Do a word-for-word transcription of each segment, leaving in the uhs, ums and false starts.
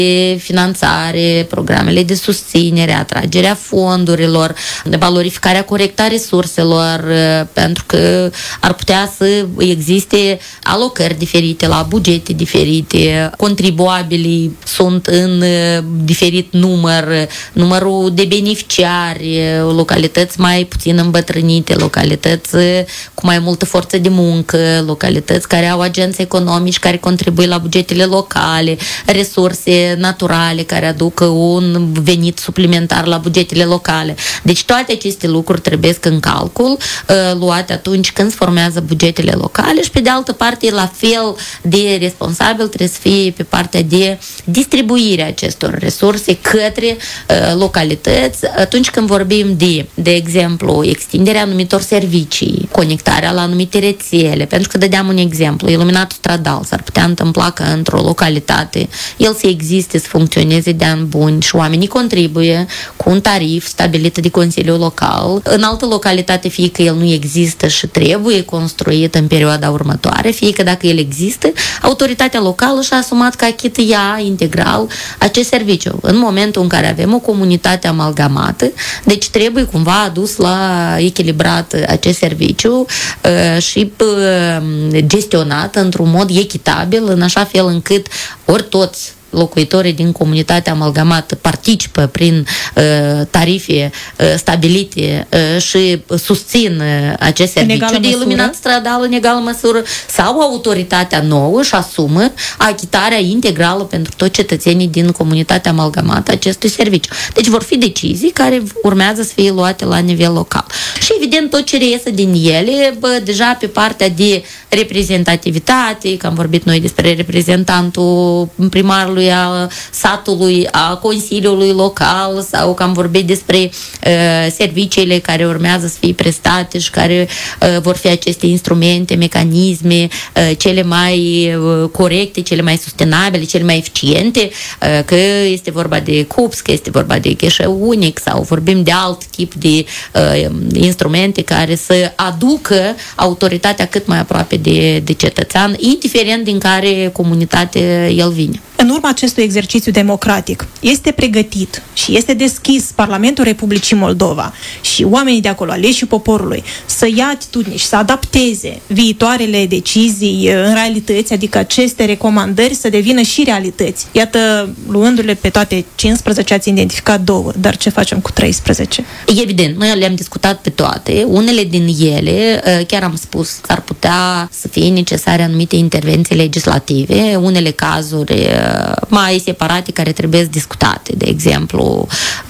de finanțare, programele de susținere, atragerea fondurilor, valorificarea corectă a resurselor, pentru că ar putea să existe alocări diferite la bugete diferite, contribuabilii sunt în diferit număr, numărul de beneficiari, localități mai puțin îmbătrânite, localități cu mai multă forță de muncă, localități care au agenți economici care contribuie la bugetele locale, resurse naturale care aduc un venit suplimentar la bugetele locale. Deci toate aceste lucruri trebuie în calcul, luate atunci când se formează bugetele locale și pe de altă parte la fel de responsabil trebuie să fie pe partea de distribuire acestor resurse către localități atunci când vorbim de, de exemplu, extinderea anumitor servicii, conectarea la anumite rețele, pentru că dădeam un exemplu, iluminatul stradal s-ar putea întâmpla că într-o localitate el să existe, să funcționeze de ani buni și oamenii contribuie cu un tarif stabilit de Consiliul Local. În altă localitate, fie că el nu există și trebuie construit în perioada următoare, fie că dacă el există, autoritatea locală și-a asumat că achită ea integral acest serviciu. În momentul în care avem o comunitate amalgamată, deci trebuie cumva adus la echilibrat acest serviciu uh, și uh, gestionat într-un mod echitabil, în așa fel încât ori toți locuitorii din comunitatea amalgamată participă prin uh, tarife uh, stabilite uh, și susțin uh, acest serviciu de iluminat stradal în egală măsură, sau autoritatea nouă și asumă achitarea integrală pentru toți cetățenii din comunitatea amalgamată acestui serviciu. Deci vor fi decizii care urmează să fie luate la nivel local. Și evident tot ce reiese din ele, bă, deja pe partea de reprezentativitate, că am vorbit noi despre reprezentantul primarului a satului, a Consiliului Local, sau că am vorbit despre uh, serviciile care urmează să fie prestate și care uh, vor fi aceste instrumente, mecanisme uh, cele mai uh, corecte, cele mai sustenabile, cele mai eficiente, uh, că este vorba de C U P S, că este vorba de ghișeu unic sau vorbim de alt tip de uh, instrumente care să aducă autoritatea cât mai aproape de, de cetățean, indiferent din care comunitate el vine. În urma acestui exercițiu democratic este pregătit și este deschis Parlamentul Republicii Moldova și oamenii de acolo, aleșii poporului, să ia atitudine și să adapteze viitoarele decizii în realități, adică aceste recomandări să devină și realități. Iată, luându-le pe toate cincisprezece, ați identificat două, dar ce facem cu treisprezece? Evident, noi le-am discutat pe toate. Unele din ele, chiar am spus, ar putea să fie necesare anumite intervenții legislative, unele cazuri mai separate care trebuie discutate. De exemplu,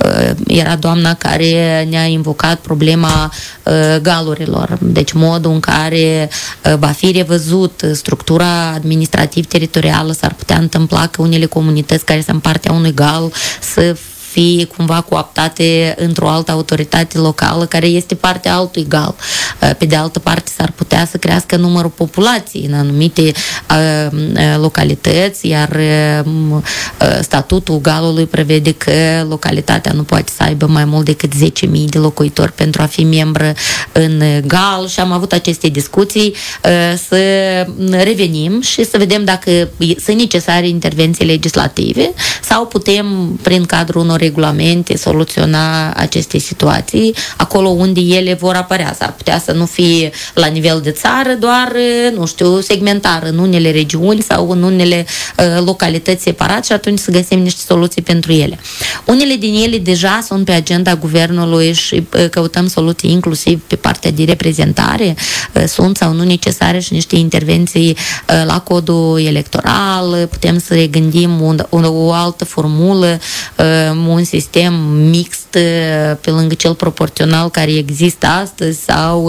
era doamna care ne-a invocat problema galurilor, deci modul în care va fi revăzut structura administrativ-teritorială. S-ar putea întâmpla că unele comunități care sunt partea unui gal să fie cumva cooptate într-o altă autoritate locală care este partea altui gal. Pe de altă parte, s-ar putea să crească numărul populației în anumite uh, localități, iar uh, statutul galului prevede că localitatea nu poate să aibă mai mult decât zece mii de locuitori pentru a fi membră în gal și am avut aceste discuții uh, să revenim și să vedem dacă sunt necesare intervenții legislative sau putem, prin cadrul unor regulamente, soluționa aceste situații acolo unde ele vor apărea. S-ar putea să nu fie la nivel de țară, doar, nu știu, segmentar în unele regiuni sau în unele uh, localități separate și atunci să găsim niște soluții pentru ele. Unele din ele deja sunt pe agenda guvernului și uh, căutăm soluții inclusiv pe partea de reprezentare. Uh, sunt sau nu necesare și niște intervenții uh, la codul electoral. Putem să regândim un, un, o altă formulă, uh, un sistem mixt pe lângă cel proporțional care există astăzi sau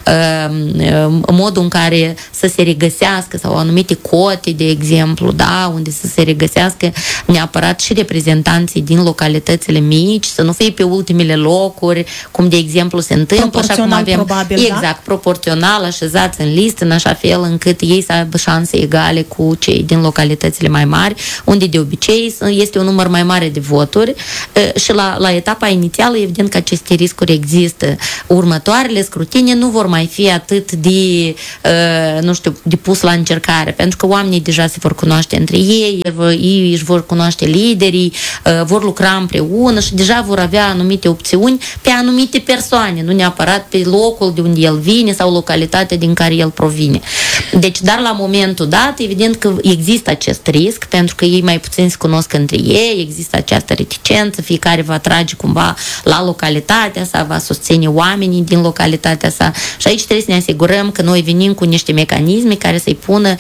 uh, modul în care să se regăsească sau anumite cote, de exemplu, da, unde să se regăsească neapărat și reprezentanții din localitățile mici, să nu fie pe ultimele locuri, cum de exemplu se întâmplă și acum avem probabil, exact, da? proporțional așezați în listă în așa fel încât ei să aibă șanse egale cu cei din localitățile mai mari, unde de obicei este un număr mai mare de voturi Și la, la etapa inițială, evident că aceste riscuri există. Următoarele scrutine nu vor mai fi atât de, nu știu, de pus la încercare, pentru că oamenii deja se vor cunoaște între ei, ei își vor cunoaște liderii, vor lucra împreună și deja vor avea anumite opțiuni pe anumite persoane, nu neapărat pe locul de unde el vine sau localitatea din care el provine. Deci, dar la momentul dat, evident că există acest risc, pentru că ei mai puțin se cunosc între ei, există această reticență, fiecare va trage cumva la localitatea sa, va susține oamenii din localitatea sa și aici trebuie să ne asigurăm că noi venim cu niște mecanisme care să-i pună,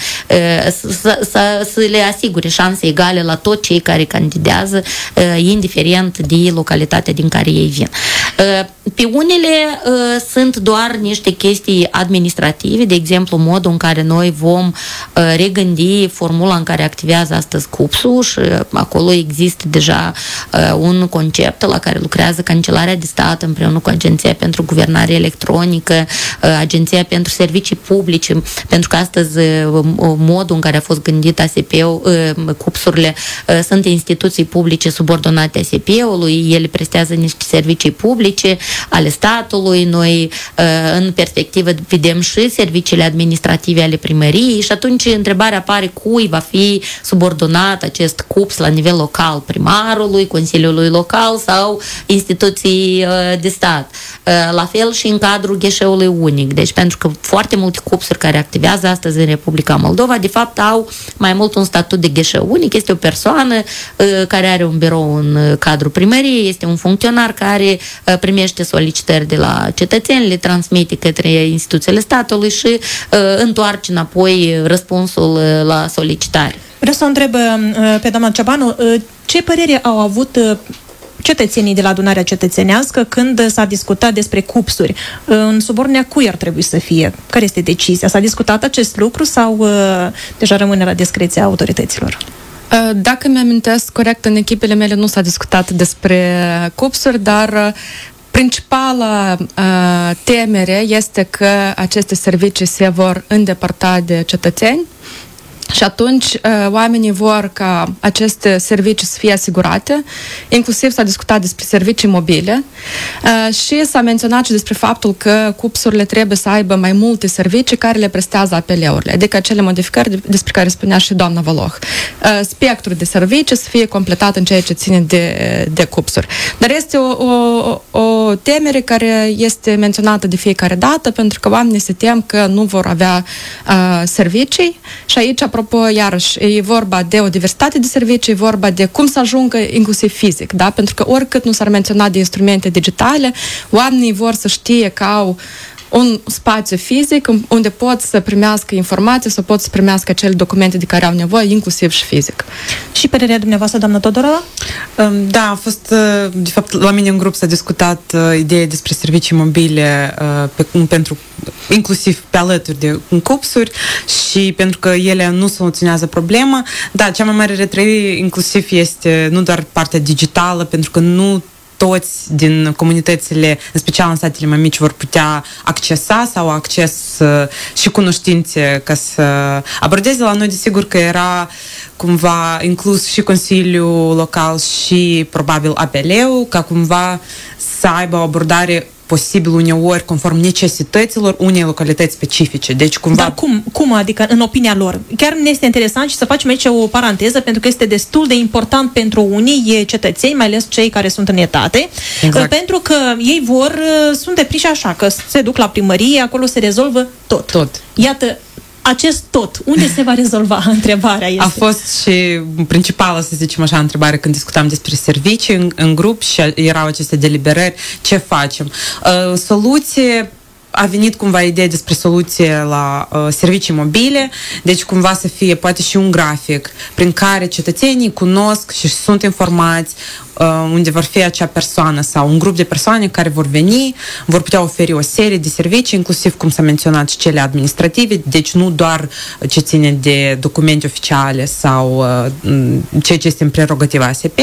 să, să, să le asigure șanse egale la toți cei care candidează, indiferent de localitatea din care ei vin. Pe unele sunt doar niște chestii administrative, de exemplu modul în care noi vom regândi formula în care activează astăzi C U P S-ul și acolo există deja un concept la care lucrează Cancelarea de Stat împreună cu Agenția pentru Guvernare Electronică, Agenția pentru Servicii Publice, pentru că astăzi modul în care a fost gândit A S P-ul, C U P S-urile sunt instituții publice subordonate A S P-ului, ele prestează niște servicii publice ale statului, noi în perspectivă vedem și serviciile administrative ale primăriei și atunci întrebarea apare cui va fi subordonat acest C U P S la nivel local, primarului, Consiliului Local sau instituții de stat. La fel și în cadrul gheșeului unic. Deci pentru că foarte multe C U P S-uri care activează astăzi în Republica Moldova, de fapt au mai mult un statut de gheșeu unic. Este o persoană care are un birou în cadrul primăriei, este un funcționar care primește solicitări de la cetățeni, le transmite către instituțiile statului și uh, întoarce înapoi răspunsul uh, la solicitare. Vreau să o întreb uh, pe doamna Ciobanu, uh, ce părere au avut uh, cetățenii de la adunarea cetățenească când s-a discutat despre C U P S-uri? Uh, în subordinea cui ar trebui să fie? Care este decizia? S-a discutat acest lucru sau uh, deja rămâne la discreția autorităților? Dacă mi-amintesc corect, în echipele mele nu s-a discutat despre C U P S-uri, dar principala uh, temere este că aceste servicii se vor îndepărta de cetățeni și atunci uh, oamenii vor ca aceste servicii să fie asigurate, inclusiv s-a discutat despre servicii mobile uh, și s-a menționat și despre faptul că C U P S-urile trebuie să aibă mai multe servicii care le prestează A P L-urile, adică acele modificări despre care spunea și doamna Valoh. Uh, spectrul de servicii să fie completat în ceea ce ține de, de C U P S-uri. Dar este o, o, o temere care este menționată de fiecare dată pentru că oamenii se tem că nu vor avea uh, servicii și aici apropo, iarăși, e vorba de o diversitate de servicii, e vorba de cum să ajungă inclusiv fizic, da? Pentru că oricât nu s-ar menționa de instrumente digitale, oamenii vor să știe că au un spațiu fizic unde pot să primească informații sau pot să primească acele documente de care au nevoie, inclusiv și fizic. Și părerea dumneavoastră, doamna Todorova? Da, a fost, de fapt, la mine în grup s-a discutat uh, ideea despre servicii mobile uh, pe, pentru, inclusiv pe alături de C U P S-uri și pentru că ele nu soluționează problema. Da, cea mai mare retrăire inclusiv este nu doar partea digitală, pentru că nu toți din comunitățile, în special în satele mai mici, vor putea accesa sau acces uh, și cunoștințe ca să abordeze. La noi, desigur că era cumva inclus și Consiliul Local și probabil A P L-ul, ca cumva să aibă o abordare posibil uneori conform necesităților unei localități specifice. Deci cumva... Dar cum? Cum? Adică în opinia lor? Chiar ne este interesant și să facem aici o paranteză, pentru că este destul de important pentru unii cetățeni, mai ales cei care sunt în etate, exact. Pentru că ei vor, sunt deprinși așa, că se duc la primărie, acolo se rezolvă tot. Tot. Iată, acest tot, unde se va rezolva? Întrebarea este. A fost și principală, să zicem așa, întrebare când discutam despre servicii în, în grup și erau aceste deliberări. Ce facem? Uh, soluție a venit cumva ideea despre soluție la uh, servicii mobile, deci cumva să fie poate și un grafic prin care cetățenii cunosc și sunt informați uh, unde vor fi acea persoană sau un grup de persoane care vor veni, vor putea oferi o serie de servicii, inclusiv cum s-a menționat și cele administrative, deci nu doar ce ține de documente oficiale sau uh, ceea ce este în prerogativa A S P.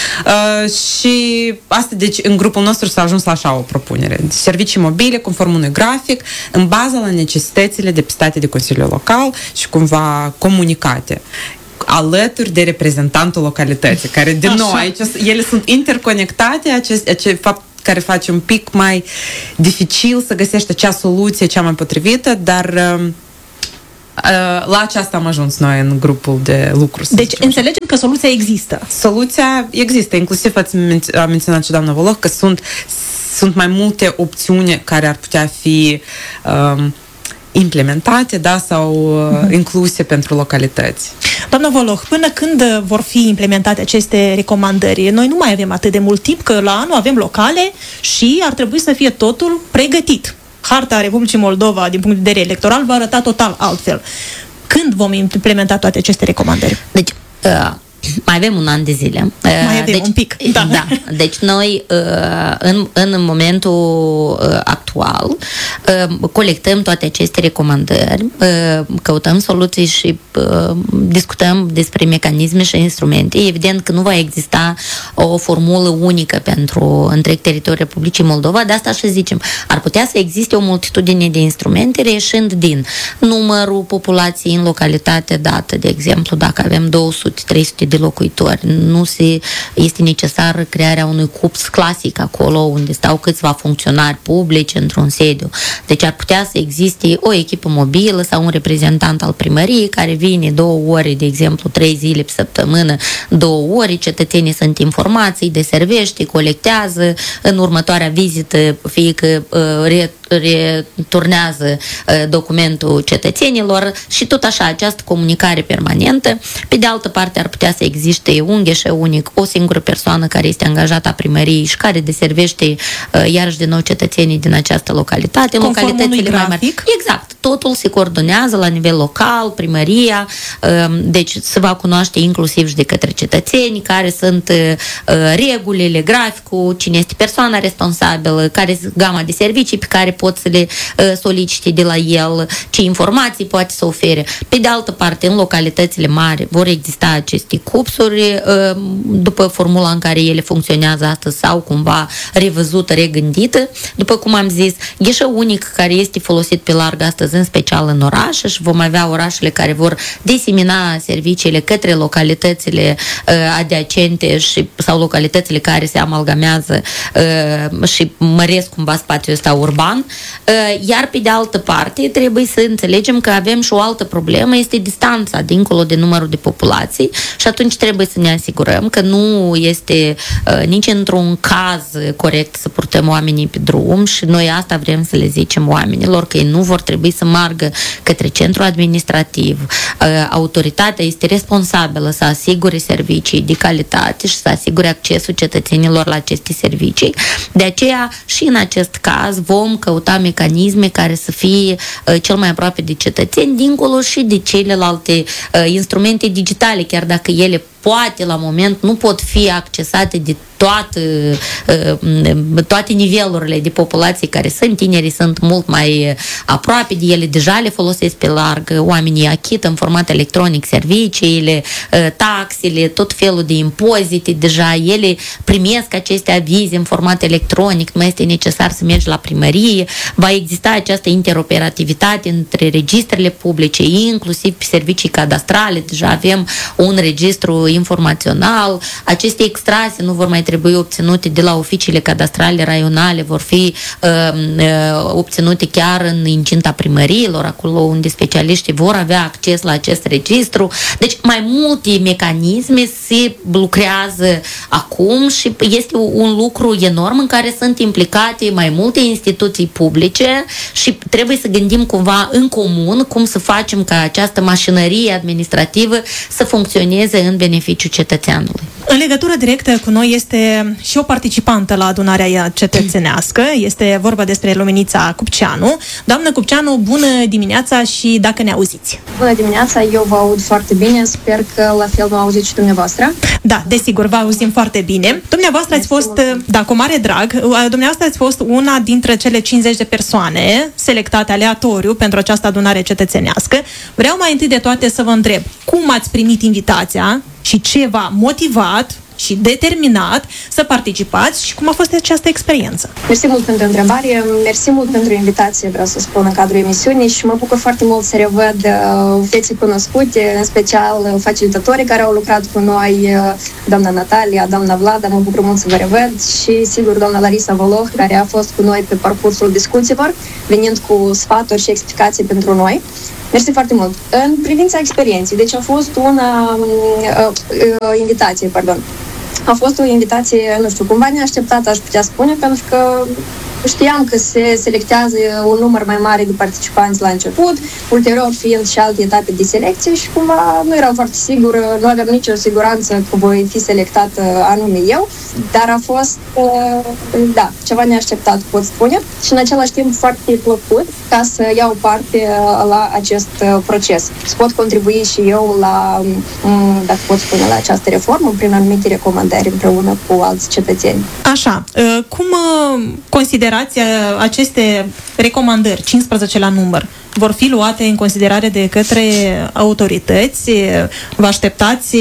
Uh, și asta, deci, în grupul nostru s-a ajuns la așa o propunere. Servicii mobile, conform unui grafic, în baza la necesitățile depistate de Consiliul Local și cumva comunicate. alături de reprezentantul localității, care, din Așa. nou, aici ele sunt interconectate, acest, acest fapt care face un pic mai dificil să găsești acea soluție cea mai potrivită, dar la aceasta am ajuns noi în grupul de lucru. Deci înțelegem că soluția există. Soluția există, inclusiv ați men- a menționat și doamna Voloh că sunt, sunt mai multe opțiuni care ar putea fi um, implementate, da, sau uh, incluse pentru localități. Doamna Voloh, până când vor fi implementate aceste recomandări? Noi nu mai avem atât de mult timp, că la anul avem locale și ar trebui să fie totul pregătit. Harta Republicii Moldova, din punct de vedere electoral, va arăta total altfel. Când vom implementa toate aceste recomandări? Deci, uh, mai avem un an de zile. Mai avem deci, un pic. Da. da. Deci noi, în, în momentul actual, colectăm toate aceste recomandări, căutăm soluții și discutăm despre mecanisme și instrumente. Evident că nu va exista o formulă unică pentru întreg teritoriul Republicii Moldova, de asta și zicem, ar putea să existe o multitudine de instrumente reieșind din numărul populației în localitate dată, de exemplu, dacă avem două sute trei sute de locuitori, nu se, este necesar crearea unui cups clasic acolo unde stau câțiva funcționari publici într-un sediu. Deci ar putea să existe o echipă mobilă sau un reprezentant al primăriei care vine două ore, de exemplu, trei zile pe săptămână, două ore, cetățenii sunt informați, îi deservește, colectează, în următoarea vizită fie că uh, returnează uh, documentul cetățenilor și tot așa, această comunicare permanentă. Pe de altă parte, ar putea să existe un ghișeu unic, o singură persoană care este angajată a primăriei și care deservește uh, iarăși din nou cetățenii din această localitate. Conform unui mai mari. Exact. Totul se coordonează la nivel local, primăria, uh, deci se va cunoaște inclusiv și de către cetățeni care sunt uh, regulile, graficul, cine este persoana responsabilă, care este gama de servicii pe care pot să le uh, solicite de la el, ce informații poate să ofere. Pe de altă parte, în localitățile mari vor exista aceste cupsuri uh, după formula în care ele funcționează astăzi sau cumva revăzută, regândită. După cum am zis, ghișeu unic care este folosit pe larg astăzi, în special în orașe, și vom avea orașele care vor disemina serviciile către localitățile uh, adiacente și, sau localitățile care se amalgamează uh, și măresc cumva spațiul ăsta urban. Uh, iar pe de altă parte trebuie să înțelegem că avem și o altă problemă, este distanța dincolo de numărul de populații și atunci trebuie să ne asigurăm că nu este uh, nici într-un caz corect să purtăm oamenii pe drum și noi asta vrem să le zicem oamenilor, că ei nu vor trebui să meargă către centrul administrativ. Uh, autoritatea este responsabilă să asigure servicii de calitate și să asigure accesul cetățenilor la aceste servicii. De aceea și în acest caz vom căuta mecanisme care să fie uh, cel mai aproape de cetățeni, dincolo și de celelalte uh, instrumente digitale, chiar dacă ele poate la moment nu pot fi accesate de toate, toate nivelurile de populație care sunt, tinerii sunt mult mai aproape de ele, deja le folosesc pe larg, oamenii achită în format electronic serviciile, taxele, tot felul de impozite, deja ele primesc aceste avize în format electronic, nu mai este necesar să mergi la primărie, va exista această interoperativitate între registrele publice, inclusiv pe servicii cadastrale, deja avem un registru informațional, aceste extrase nu vor mai trebui obținute de la oficiile cadastrale raionale, vor fi uh, uh, obținute chiar în incinta primăriilor, acolo unde specialiștii vor avea acces la acest registru. Deci mai multe mecanisme se lucrează acum și este un lucru enorm în care sunt implicate mai multe instituții publice și trebuie să gândim cumva în comun cum să facem ca această mașinărie administrativă să funcționeze în beneficiul cetățeanului. În legătură directă cu noi este și o participantă la adunarea cetățenească, este vorba despre Luminița Cupceanu. Doamnă Cupceanu, bună dimineața și dacă ne auziți. Bună dimineața, eu vă aud foarte bine, sper că la fel mă auziți și dumneavoastră. Da, desigur, vă auzim foarte bine. Dumneavoastră ați fost, da, cu mare drag, dumneavoastră ați fost una dintre cele cincizeci de persoane selectate aleatoriu pentru această adunare cetățenească. Vreau mai întâi de toate să vă întreb, cum ați primit invitația și ce v-a motivat și determinat să participați și cum a fost această experiență. Mersi mult pentru întrebare, mersi mult pentru invitație, vreau să spun, în cadrul emisiunii și mă bucur foarte mult să revăd uh, fețe cunoscute, în special uh, facilitatorii care au lucrat cu noi, uh, doamna Natalia, doamna Vlada, mă bucur mult să vă revăd și, sigur, doamna Larisa Voloh, care a fost cu noi pe parcursul discuțiilor, venind cu sfaturi și explicații pentru noi. Mersi foarte mult. În privința experienței, deci a fost una uh, uh, invitație, pardon. A fost o invitație, nu știu, cumva neașteptată, aș putea spune, pentru că știam că se selectează un număr mai mare de participanți la început, ulterior fiind și alte etape de selecție și cumva nu eram foarte sigură, nu aveam nicio siguranță că voi fi selectată anume eu, dar a fost, da, ceva neașteptat, pot spune, și în același timp foarte plăcut ca să iau parte la acest proces. Să pot contribui și eu la, dacă pot spune, la această reformă prin anumite recomandări împreună cu alți cetățeni. Așa, cum considerați aceste recomandări, cincisprezece la număr, vor fi luate în considerare de către autorități? Vă așteptați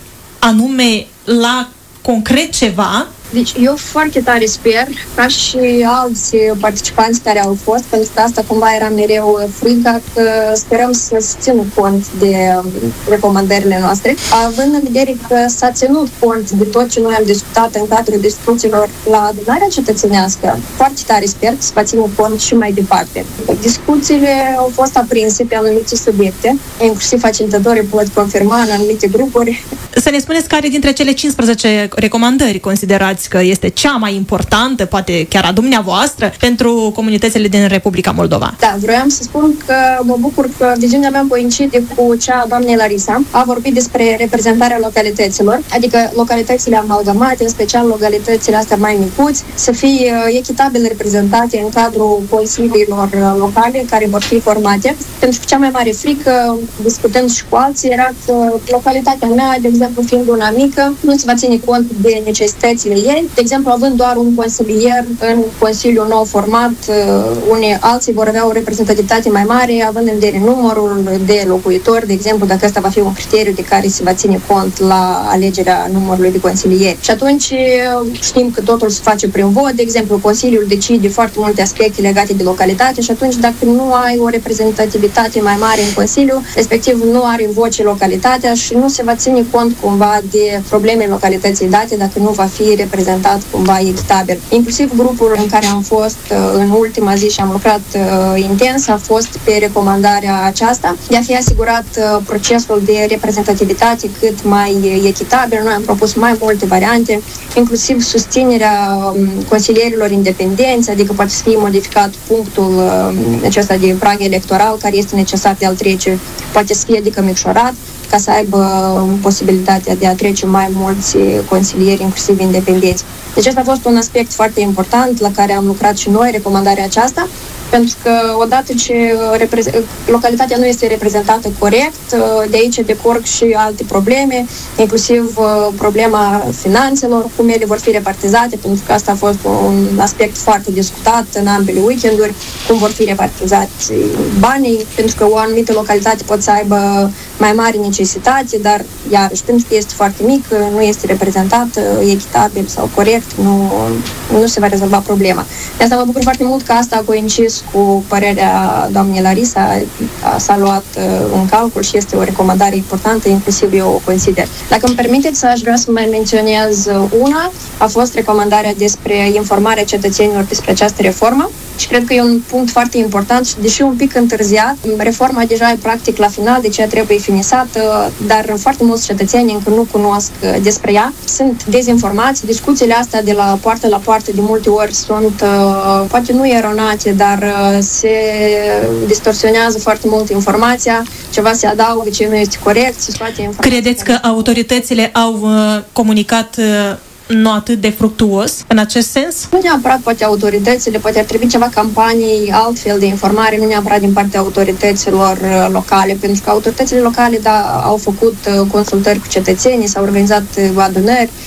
anume la concret ceva? Deci eu foarte tare sper, ca și alți participanți care au fost, pentru că asta cumva era mereu frica, că sperăm să se țină cont de recomandările noastre, având în vedere că s-a ținut cont de tot ce noi am discutat în cadrul discuțiilor la adunarea cetățenească. Foarte tare sper că se va ține cont și mai departe. Discuțiile au fost aprinse pe anumite subiecte, inclusiv facilitatorii pot confirma în anumite grupuri. Să ne spuneți care dintre cele cincisprezece recomandări considerați că este cea mai importantă, poate chiar a dumneavoastră, pentru comunitățile din Republica Moldova. Da, vroiam să spun că mă bucur că viziunea mea coincide cu cea a doamnei Larisa. A vorbit despre reprezentarea localităților, adică localitățile amalgamate, în special localitățile astea mai micuți, să fie echitabil reprezentate în cadrul consiliilor locale care vor fi formate. Pentru că cea mai mare frică, discutând și cu alții, era că localitatea mea, de exemplu, fiind una mică, nu se va ține cont de necesitățile ei. De exemplu, având doar un consilier în consiliul nou format, unii alții vor avea o reprezentativitate mai mare, având în vedere numărul de locuitori, de exemplu, dacă ăsta va fi un criteriu de care se va ține cont la alegerea numărului de consilieri. Și atunci știm că totul se face prin vot, de exemplu, consiliul decide foarte multe aspecte legate de localitate și atunci dacă nu ai o reprezentativitate mai mare în consiliu, respectiv nu are voce localitatea și nu se va ține cont cumva de probleme în localității date dacă nu va fi reprezentat cumva echitabil. Inclusiv grupul în care am fost în ultima zi și am lucrat uh, intens a fost pe recomandarea aceasta de a fi asigurat uh, procesul de reprezentativitate cât mai echitabil. Noi am propus mai multe variante, inclusiv susținerea um, consilierilor independenți, adică poate să fie modificat punctul uh, acesta de prag electoral care este necesar de a-l trece, poate să fie adică micșorat, ca să aibă posibilitatea de a trece mai mulți consilieri, inclusiv independenți. Deci asta a fost un aspect foarte important la care am lucrat și noi, recomandarea aceasta, pentru că odată ce localitatea nu este reprezentată corect, de aici decurg și alte probleme, inclusiv problema finanțelor, cum ele vor fi repartizate, pentru că asta a fost un aspect foarte discutat în ambele weekenduri, cum vor fi repartizați banii, pentru că o anumită localitate pot să aibă mai mari necesitate, dar iarăși, pentru că este foarte mic, nu este reprezentată echitabil sau corect, nu, nu se va rezolva problema. De asta mă bucur foarte mult că asta a coincis cu părerea doamnei Larisa, s-a luat în calcul și este o recomandare importantă, inclusiv eu o consider. Dacă îmi permiteți, aș vrea să mai menționez una, a fost recomandarea despre informarea cetățenilor despre această reformă și cred că e un punct foarte important și deși un pic întârziat, reforma deja e practic la final, de aceea trebuie finisată, dar foarte mulți cetățeni încă nu cunosc despre ea. Sunt dezinformați, discuțiile astea de la poartă la poartă de multe ori sunt, poate nu eronate, dar se distorsionează foarte mult informația, ceva se adaugă ce nu este corect, se scoate informația. Credeți că autoritățile au uh, comunicat uh, nu atât de fructuos în acest sens? Nu neapărat poate autoritățile, poate ar trebui ceva campanii, altfel de informare, nu neapărat din partea autorităților locale, pentru că autoritățile locale, da, au făcut consultări cu cetățenii, s-au organizat adunări,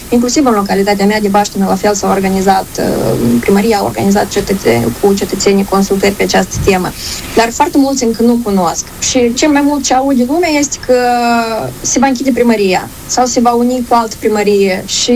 inclusiv în localitatea mea de Baștină, la fel s-a organizat, primăria a organizat cetățeni, cu cetățenii consultări pe această temă. Dar foarte mulți încă nu cunosc. Și cel mai mult ce aude lumea este că se va închide primăria sau se va uni cu altă primărie și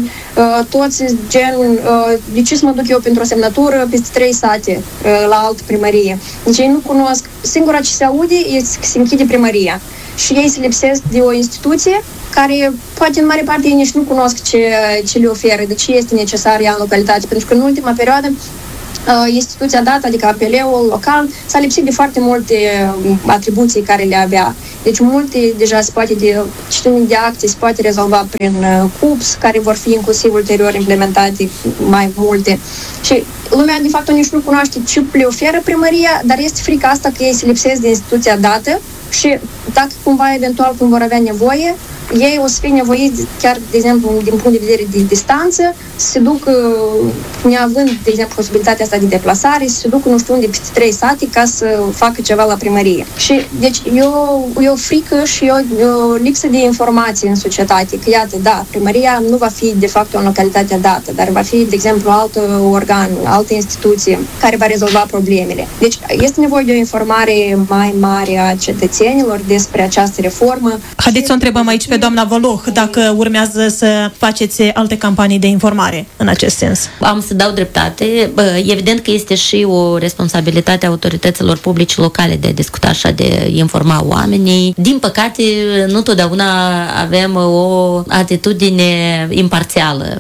uh, toți gen, uh, de ce să mă duc eu pentru o semnătură peste trei sate uh, la altă primărie. Deci ei nu cunosc. Singura ce se aude este că se închide primăria și ei se lipsesc de o instituție care poate în mare parte ei nici nu cunosc ce, ce le oferă, de ce este necesar ea în localitate, pentru că în ultima perioadă instituția dată, adică A P L-ul local, s-a lipsit de foarte multe atribuții care le avea. Deci multe deja se poate de citire de acte se poate rezolva prin C U P S, care vor fi inclusiv ulterior implementate mai multe. Și lumea, de fapt, nici nu cunoaște ce le oferă primăria, dar este frica asta că ei se lipsesc de instituția dată și dacă cumva, eventual, când vor avea nevoie, ei o să fie nevoiți, chiar, de exemplu, din punct de vedere de distanță, să se ducă, neavând, de exemplu, posibilitatea asta de deplasare, să se ducă, nu știu unde, peste trei sate ca să facă ceva la primărie. Și, deci, e o, e o frică și e o, e o lipsă de informații în societate, că, iată, da, primăria nu va fi, de fapt, în localitatea dată, dar va fi, de exemplu, alt organ, altă instituție care va rezolva problemele. Deci, este nevoie de o informare mai mare a cetățenilor despre această reformă. Haideți să o întrebăm aici pe doamna Voloh dacă urmează să faceți alte campanii de informare în acest sens. Am să dau dreptate. Evident că este și o responsabilitate a autorităților publice locale de a discuta așa, de informa oamenii. Din păcate, nu totdeauna avem o atitudine imparțială.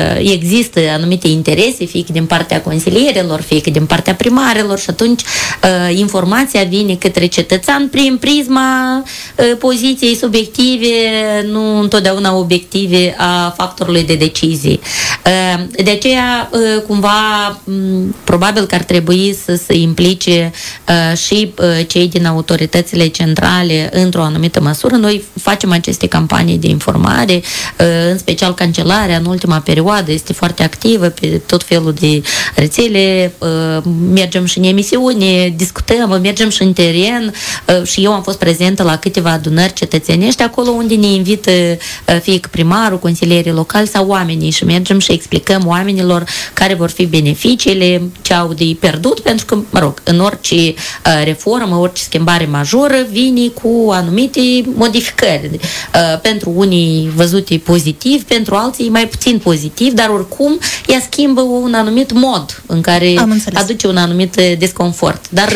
Există anumite interese, fie că din partea consilierilor, fie că din partea primarilor și atunci informația vine către cetățean prin prisma poziției subiective, nu întotdeauna obiective a factorului de decizii. De aceea, cumva, probabil că ar trebui să se implice și cei din autoritățile centrale într-o anumită măsură. Noi facem aceste campanii de informare, în special Cancelarea, în ultima perioadă, este foarte activă pe tot felul de rețele, mergem și în emisiune, discutăm, mergem și în teren și eu am fost prezentă la câteva adunări cetățenești, acolo unde ne invită fie că primarul, consilierii locali sau oamenii și mergem și explicăm oamenilor care vor fi beneficiile, ce au de pierdut, pentru că, mă rog, în orice reformă, orice schimbare majoră vine cu anumite modificări. Pentru unii văzute pozitiv, pentru alții mai puțin pozitiv, dar oricum ea schimbă un anumit mod în care aduce un anumit desconfort. Dar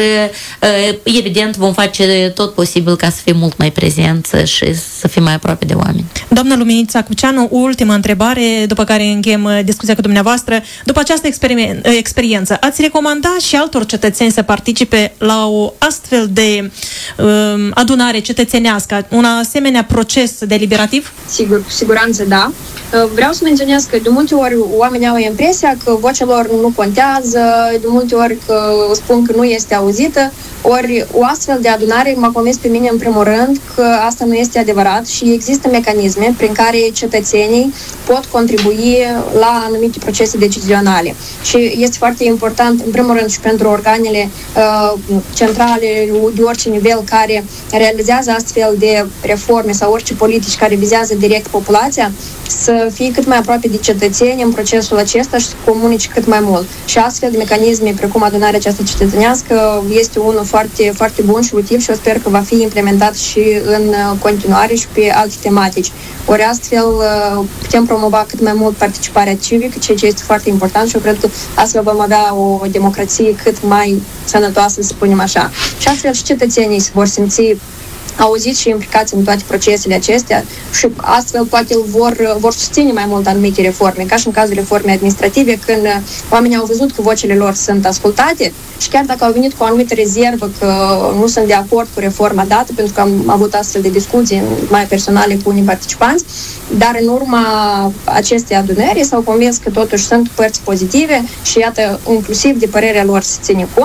evident vom face tot posibil ca să fim mult mai prezenți și să fim mai aproape de oameni. Doamna Luminița Cuceanu, o ultimă întrebare, după care încheiem discuția cu dumneavoastră. După această experiență, ați recomanda și altor cetățeni să participe la o astfel de um, adunare cetățenească, un asemenea proces deliberativ? Sigur, cu siguranță da. Vreau să menționez că de multe ori oamenii au impresia că vocea lor nu contează, de multe ori că spun că nu este auzită, ori o astfel de adunare m-a convins pe mine în primul rând că asta nu este adevărat și există mecanisme prin care cetățenii pot contribui la anumite procese decizionale. Și este foarte important, în primul rând, și pentru organele uh, centrale de orice nivel care realizează astfel de reforme sau orice politici care vizează direct populația, să fie cât mai aproape de cetățeni în procesul acesta și să comunice cât mai mult. Și astfel de mecanisme, precum adunarea aceasta cetățenească, este unul foarte, foarte bun și util și eu sper că va fi implementat și în continuare și pe alte tematici. Ori astfel putem promova cât mai mult participarea civică, ceea ce este foarte important și eu cred că astfel vom avea o democrație cât mai sănătoasă, să spunem așa. Și astfel și cetățenii se vor simți auziți și implicați în toate procesele acestea și astfel poate vor, vor susține mai mult anumite reforme, ca și în cazul reformei administrative, când oamenii au văzut că vocile lor sunt ascultate și chiar dacă au venit cu o anumită rezervă că nu sunt de acord cu reforma dată, pentru că am avut astfel de discuții mai personale cu unii participanți, dar în urma acestei adunări s-au convins că totuși sunt părți pozitive și iată, inclusiv de părerea lor se ține cont,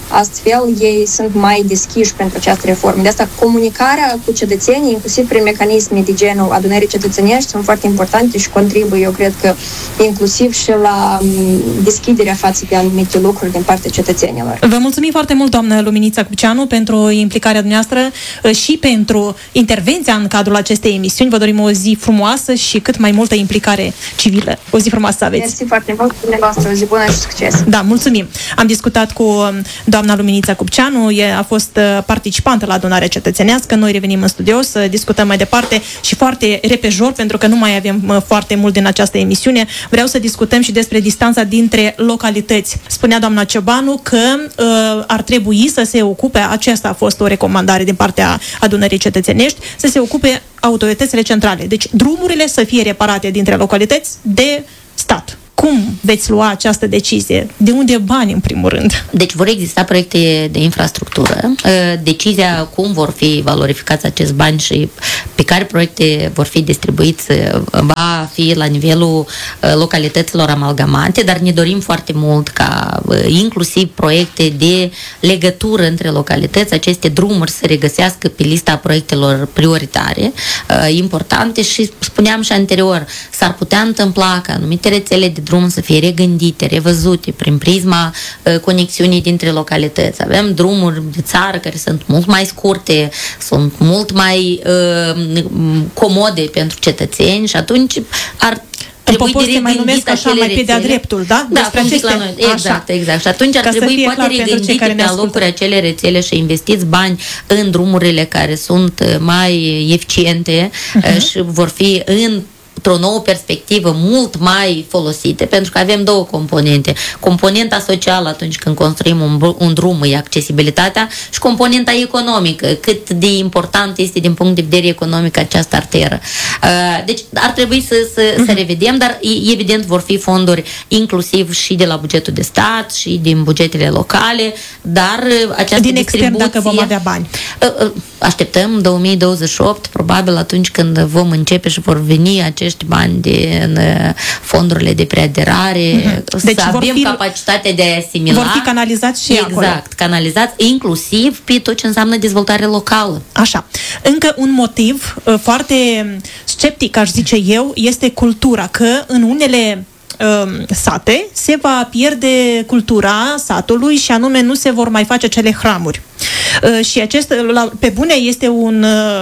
astfel ei sunt mai deschiși pentru această reformă. De asta comunicarea cu cetățenii, inclusiv prin mecanisme de genul adunării cetățenești, sunt foarte importante și contribuie, eu cred că, inclusiv și la deschiderea față de anumite lucruri din partea cetățenilor. Vă mulțumim foarte mult, doamnă Luminița Cupceanu, pentru implicarea dumneavoastră și pentru intervenția în cadrul acestei emisiuni. Vă dorim o zi frumoasă și cât mai multă implicare civilă. O zi frumoasă să aveți. Mersi foarte mult, dumneavoastră, o zi bună și succes. Da, mulțumim. Am discutat cu doamna Luminița Cupceanu, e, a fost participantă la adunarea cetățenească. Noi revenim în studio să discutăm mai departe și foarte repejor, pentru că nu mai avem foarte mult din această emisiune. Vreau să discutăm și despre distanța dintre localități. Spunea doamna Ciobanu că uh, ar trebui să se ocupe, aceasta a fost o recomandare din partea adunării cetățenești, să se ocupe autoritățile centrale. Deci drumurile să fie reparate dintre localități de stat. Cum veți lua această decizie? De unde bani, în primul rând? Deci vor exista proiecte de infrastructură. Decizia cum vor fi valorificați acești bani și pe care proiecte vor fi distribuiți va fi la nivelul localităților amalgamate, dar ne dorim foarte mult ca inclusiv proiecte de legătură între localități, aceste drumuri să regăsească pe lista proiectelor prioritare, importante și, spuneam și anterior, s-ar putea întâmpla ca anumite rețele de drum să fie regândite, revăzute prin prisma uh, conexiunii dintre localități. Avem drumuri de țară care sunt mult mai scurte, sunt mult mai uh, comode pentru cetățeni și atunci ar în popor se mai numesc așa, mai pe de-a dreptul, da? Da, despre aceste... la noi. Exact, așa. exact. Și atunci ar ca trebui poate regândite pe alocuri acele rețele și investiți bani în drumurile care sunt mai eficiente uh-huh. și vor fi în într-o nouă perspectivă mult mai folosite, pentru că avem două componente. Componenta socială atunci când construim un, un drum e accesibilitatea și componenta economică, cât de important este din punct de vedere economic această arteră. Deci ar trebui să, să, să revedem, dar evident vor fi fonduri inclusiv și de la bugetul de stat și din bugetele locale, dar această din extern dacă vom avea bani. Așteptăm două mii douăzeci și opt, probabil atunci când vom începe și vor veni acești bani din fondurile de preaderare, mm-hmm. deci să avem fi, capacitatea de a asimila. Vor fi canalizați și exact, acolo. Exact, canalizați inclusiv pe tot ce înseamnă dezvoltare locală. Așa. Încă un motiv foarte sceptic, aș zice eu, este cultura, că în unele sate se va pierde cultura satului și anume nu se vor mai face cele hramuri. Uh, și acest, la, pe bune, este un uh,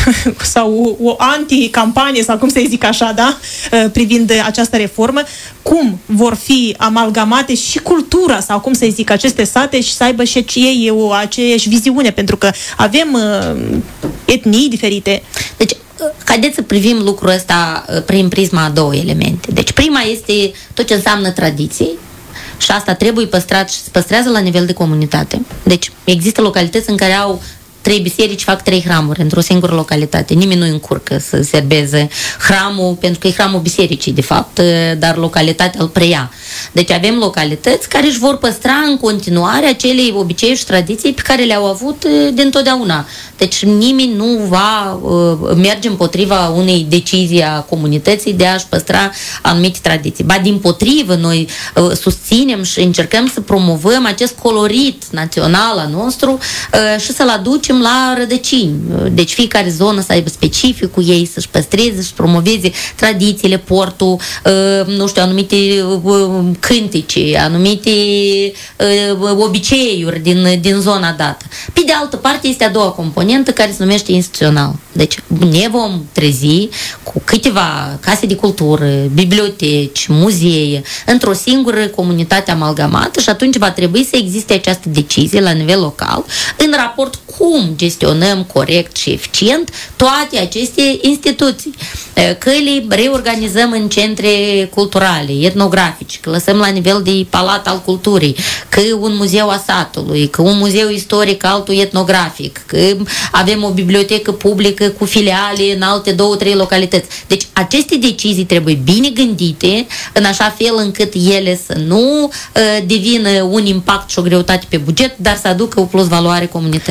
sau o, o anti-campanie, sau cum să zic așa, da? Uh, privind această reformă. Cum vor fi amalgamate și cultura, sau cum să zic, aceste sate și să aibă și ei o aceeași viziune, pentru că avem uh, etnii diferite. Deci, haideți să privim lucrul ăsta prin prisma a două elemente. Deci prima este tot ce înseamnă tradiții și asta trebuie păstrat și se păstrează la nivel de comunitate. Deci există localități în care au trei biserici, fac trei hramuri într-o singură localitate. Nimeni nu încurcă să serbeze hramul, pentru că e hramul bisericii, de fapt, dar localitatea îl preia. Deci avem localități care își vor păstra în continuare acele obiceiuri și tradiții pe care le-au avut dintotdeauna. Deci nimeni nu va uh, merge împotriva unei decizii a comunității de a-și păstra anumite tradiții. Ba, dimpotrivă, noi uh, susținem și încercăm să promovăm acest colorit național al nostru uh, și să-l aducem la rădăcini. Deci fiecare zonă să aibă specificul ei, să-și păstreze, să-și promoveze tradițiile, portul, uh, nu știu, anumite uh, cântece, anumite uh, obiceiuri din, din zona dată. Pe de altă parte este a doua componentă care se numește instituțional. Deci ne vom trezi cu câteva case de cultură, biblioteci, muzee, într-o singură comunitate amalgamată și atunci va trebui să existe această decizie la nivel local în raport cum gestionăm corect și eficient toate aceste instituții. Că le reorganizăm în centre culturale, etnografice, că lăsăm la nivel de palat al culturii, că un muzeu a satului, că un muzeu istoric, altul etnografic, că avem o bibliotecă publică cu filiale în alte două, trei localități. Deci aceste decizii trebuie bine gândite în așa fel încât ele să nu uh, devină un impact și o greutate pe buget, dar să aducă o plus valoare comunității. Doamna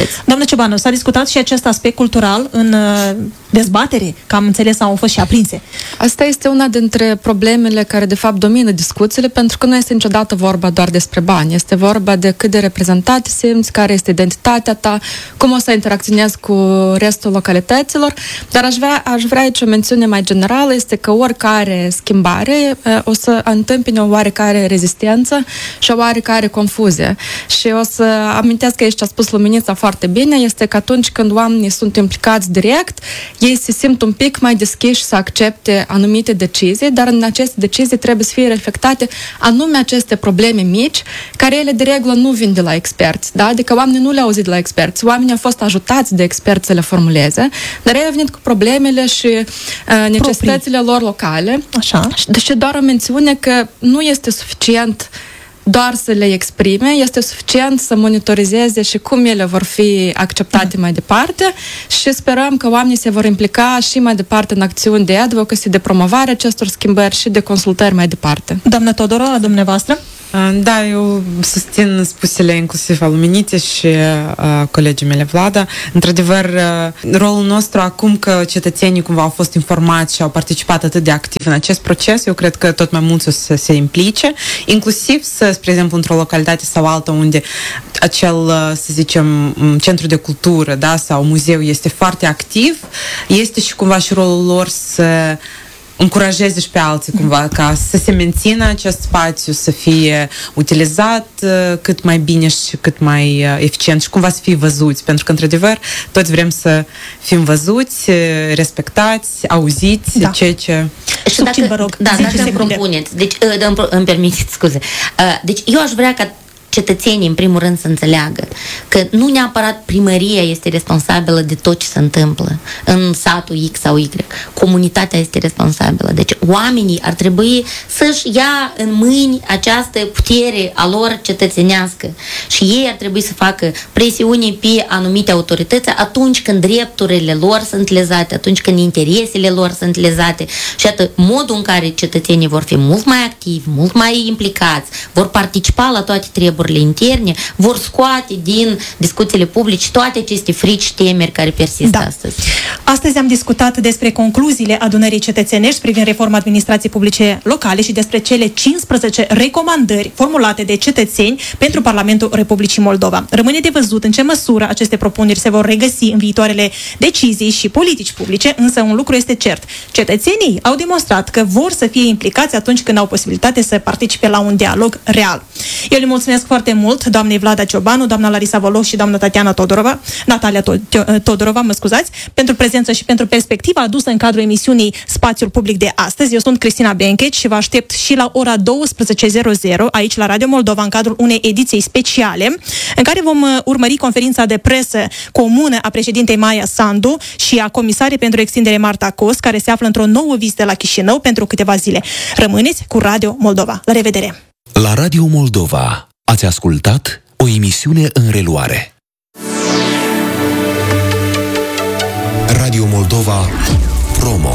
Doamnă Ciobanu, s-a discutat și acest aspect cultural în uh, dezbatere, că am înțeles au fost și aprinse. Asta este una dintre problemele care de fapt domină discuțiile, pentru că nu este niciodată vorba doar despre bani. Este vorba de cât de reprezentat simți, care este identitatea ta, cum o să interacționezi cu restul localităților. Dar aș vrea, aș vrea aici o mențiune mai generală, este că oricare schimbare uh, o să întâmpine o oarecare rezistență și o oarecare confuzie. Și o să amintesc că aici ce a spus Luminița foarte bine, este că atunci când oamenii sunt implicați direct, ei se simt un pic mai deschiși să accepte anumite decizii, dar în aceste decizii trebuie să fie reflectate anume aceste probleme mici, care ele de regulă nu vin de la experți, da? Adică oamenii nu le-au auzit de la experți, oamenii au fost ajutați de experți să le formuleze, dar ei au venit cu problemele și uh, necesitățile Proprii. lor locale. Așa. Deci doar o mențiune că nu este suficient doar să le exprime, este suficient să monitorizeze și cum ele vor fi acceptate mai departe și sperăm că oamenii se vor implica și mai departe în acțiuni de advocacy, de promovare acestor schimbări și de consultări mai departe. Doamna Todorova, dumneavoastră? Da, eu susțin spusele inclusiv al Luminiței și uh, colegii mele Vlada. Într-adevăr, uh, rolul nostru acum că cetățenii cumva au fost informați și au participat atât de activ în acest proces, eu cred că tot mai mulți o să se implice, inclusiv să, spre exemplu, într-o localitate sau alta unde acel, să zicem, centru de cultură, da, sau muzeu este foarte activ, este și cumva și rolul lor să încurajeze și pe alții cumva ca să se mențină acest spațiu, să fie utilizat uh, cât mai bine și cât mai uh, eficient și cumva să fie văzuți, pentru că într-adevăr toți vrem să fim văzuți, respectați, auziți, da. ceea ce... Și dacă, vă rog, da, dacă îmi propuneți, deci îmi, îmi permiteți, scuze, deci eu aș vrea ca cetățenii, în primul rând, să înțeleagă că nu neapărat primăria este responsabilă de tot ce se întâmplă în satul X sau Y. Comunitatea este responsabilă. Deci oamenii ar trebui să-și ia în mâini această putere a lor cetățenească și ei ar trebui să facă presiune pe anumite autorități atunci când drepturile lor sunt lezate, atunci când interesele lor sunt lezate. Și atât, modul în care cetățenii vor fi mult mai activi, mult mai implicați, vor participa la toate treburile interne, vor scoate din discuțiile publice toate aceste frici, temeri care persistă da. astăzi. Astăzi am discutat despre concluziile adunării cetățenești privind reforma administrației publice locale și despre cele cincisprezece recomandări formulate de cetățeni pentru Parlamentul Republicii Moldova. Rămâne de văzut în ce măsură aceste propuneri se vor regăsi în viitoarele decizii și politici publice, însă un lucru este cert. Cetățenii au demonstrat că vor să fie implicați atunci când au posibilitate să participe la un dialog real. Eu le mulțumesc foarte mult doamnei Vlada Ciobanu, doamna Larisa Voloch și doamna Tatiana Todorova, Natalia Todorova, mă scuzați, pentru prezență și pentru perspectiva adusă în cadrul emisiunii Spațiul Public de astăzi. Eu sunt Cristina Benchec și vă aștept și la ora douăsprezece aici la Radio Moldova în cadrul unei ediții speciale în care vom urmări conferința de presă comună a președintei Maia Sandu și a comisarei pentru extindere Marta Cos, care se află într-o nouă vizită la Chișinău pentru câteva zile. Rămâneți cu Radio Moldova. La revedere! La Radio Moldova ați ascultat o emisiune în reluare. Radio Moldova Promo.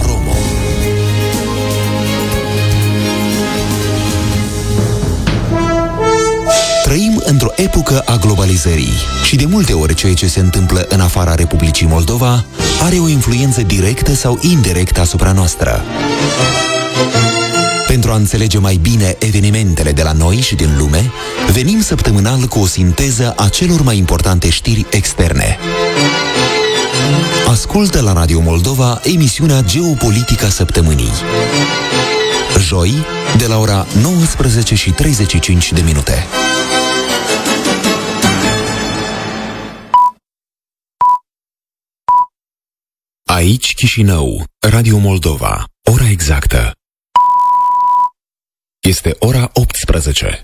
Trăim într-o epocă a globalizării și de multe ori ceea ce se întâmplă în afara Republicii Moldova are o influență directă sau indirectă asupra noastră. Pentru a înțelege mai bine evenimentele de la noi și din lume, venim săptămânal cu o sinteză a celor mai importante știri externe. Ascultă la Radio Moldova emisiunea Geopolitica Săptămânii. Joi, de la ora nouăsprezece și treizeci și cinci de minute. Aici Chișinău, Radio Moldova. Ora exactă este ora optsprezece.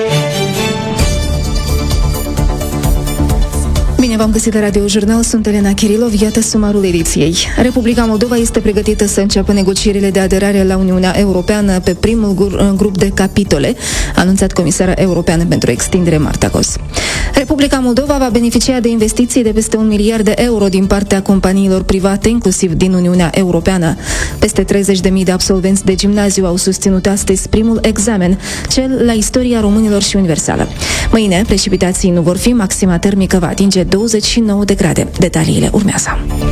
Bine v-am găsit la Radio Jurnal, sunt Elena Kirilov, iată sumarul ediției. Republica Moldova este pregătită să înceapă negocierile de aderare la Uniunea Europeană pe primul grup de capitole, a anunțat comisara europeană pentru extindere Marta Cos. Republica Moldova va beneficia de investiții de peste un miliard de euro din partea companiilor private, inclusiv din Uniunea Europeană. Peste treizeci de mii de absolvenți de gimnaziu au susținut astăzi primul examen, cel la istoria românilor și universală. Mâine, precipitații nu vor fi, maxima termică va atinge douăzeci douăzeci și nouă de grade. Detaliile urmează.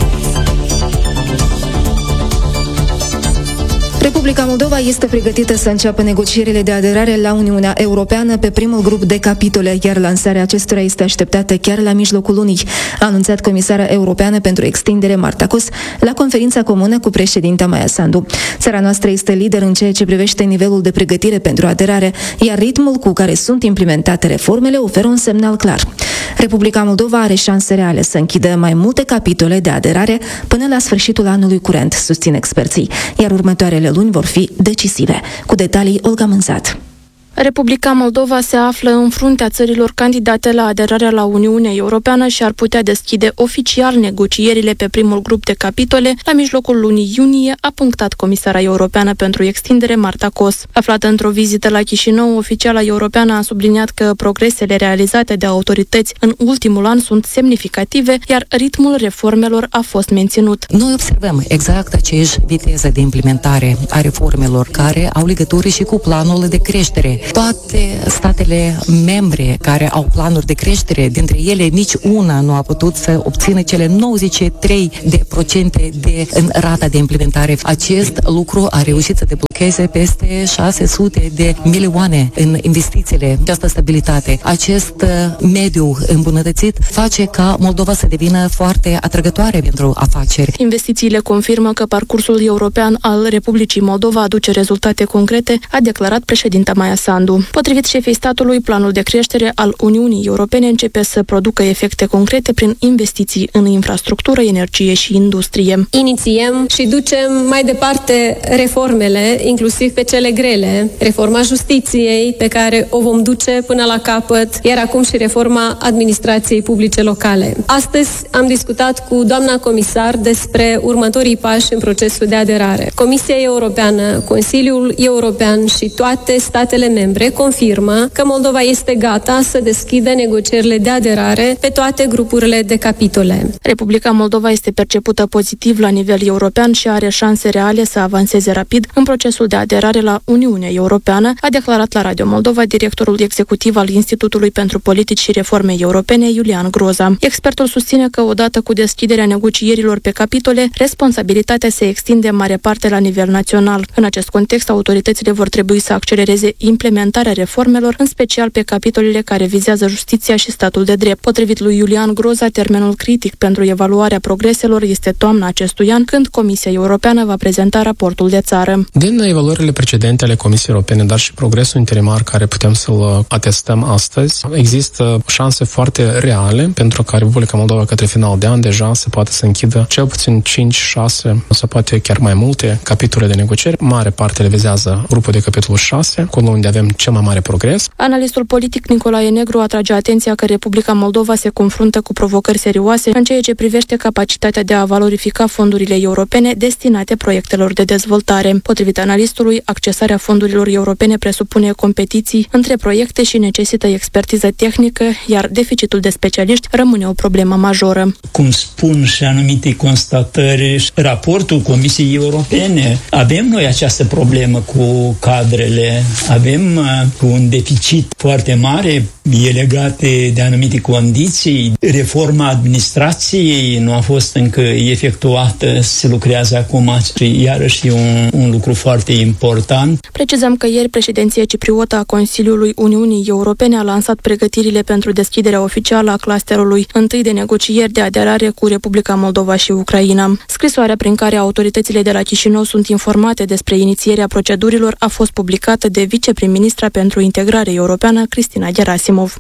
Republica Moldova este pregătită să înceapă negocierile de aderare la Uniunea Europeană pe primul grup de capitole, iar lansarea acestora este așteptată chiar la mijlocul lunii, a anunțat comisara europeană pentru extindere Marta Kos la conferința comună cu președinta Maia Sandu. Țara noastră este lider în ceea ce privește nivelul de pregătire pentru aderare, iar ritmul cu care sunt implementate reformele oferă un semnal clar. Republica Moldova are șanse reale să închidă mai multe capitole de aderare până la sfârșitul anului curent, susțin experții, iar următoarele luni vor fi decisive. Cu detalii, Olga Mânzat. Republica Moldova se află în fruntea țărilor candidate la aderarea la Uniunea Europeană și ar putea deschide oficial negocierile pe primul grup de capitole la mijlocul lunii iunie, a punctat comisara europeană pentru extindere Marta Kos. Aflată într-o vizită la Chișinău, oficiala europeană a subliniat că progresele realizate de autorități în ultimul an sunt semnificative, iar ritmul reformelor a fost menținut. Noi observăm exact aceeași viteză de implementare a reformelor care au legătură și cu planul de creștere. Toate statele membre care au planuri de creștere, dintre ele nici una nu a putut să obțină cele nouăzeci și trei de procente de în rata de implementare. Acest lucru a reușit să deblocheze peste șase sute de milioane în investițiile. Această stabilitate, acest mediu îmbunătățit face ca Moldova să devină foarte atrăgătoare pentru afaceri. Investițiile confirmă că parcursul european al Republicii Moldova aduce rezultate concrete, a declarat președinta Maia Sandu. Potrivit șefei statului, planul de creștere al Uniunii Europene începe să producă efecte concrete prin investiții în infrastructură, energie și industrie. Inițiem și ducem mai departe reformele, inclusiv pe cele grele, reforma justiției, pe care o vom duce până la capăt, iar acum și reforma administrației publice locale. Astăzi am discutat cu doamna comisar despre următorii pași în procesul de aderare. Comisia Europeană, Consiliul European și toate statele membre confirmă că Moldova este gata să deschidă negocierile de aderare pe toate grupurile de capitole. Republica Moldova este percepută pozitiv la nivel european și are șanse reale să avanseze rapid în procesul de aderare la Uniunea Europeană, a declarat la Radio Moldova directorul executiv al Institutului pentru Politici și Reforme Europene, Iulian Groza. Expertul susține că odată cu deschiderea negocierilor pe capitole, responsabilitatea se extinde în mare parte la nivel național. În acest context, autoritățile vor trebui să accelereze implementarea reformelor, în special pe capitolele care vizează justiția și statul de drept. Potrivit lui Iulian Groza, termenul critic pentru evaluarea progreselor este toamna acestui an, când Comisia Europeană va prezenta raportul de țară. Din evaluările precedente ale Comisiei Europene, dar și progresul interimar care putem să-l atestăm astăzi, există șanse foarte reale pentru ca Republica Moldova către final de an deja se poate să închidă cel puțin cinci șase, sau poate chiar mai multe capitole de negocieri. Mare parte le vizează grupul de capitolul șase, acolo unde avem cel mai mare progres. Analistul politic Nicolae Negru atrage atenția că Republica Moldova se confruntă cu provocări serioase în ceea ce privește capacitatea de a valorifica fondurile europene destinate proiectelor de dezvoltare. Potrivit analistului, accesarea fondurilor europene presupune competiții între proiecte și necesită expertiză tehnică, iar deficitul de specialiști rămâne o problemă majoră. Cum spun și anumite constatări, raportul Comisiei Europene, avem noi această problemă cu cadrele, avem un deficit foarte mare, e legat de anumite condiții. Reforma administrației nu a fost încă efectuată, se lucrează acum și iarăși e un, un lucru foarte important. Precizăm că ieri președinția cipriotă a Consiliului Uniunii Europene a lansat pregătirile pentru deschiderea oficială a clusterului întâi de negocieri de aderare cu Republica Moldova și Ucraina. Scrisoarea prin care autoritățile de la Chișinău sunt informate despre inițierea procedurilor a fost publicată de viceprim-ministra pentru integrare europeană, Cristina Gerasimov.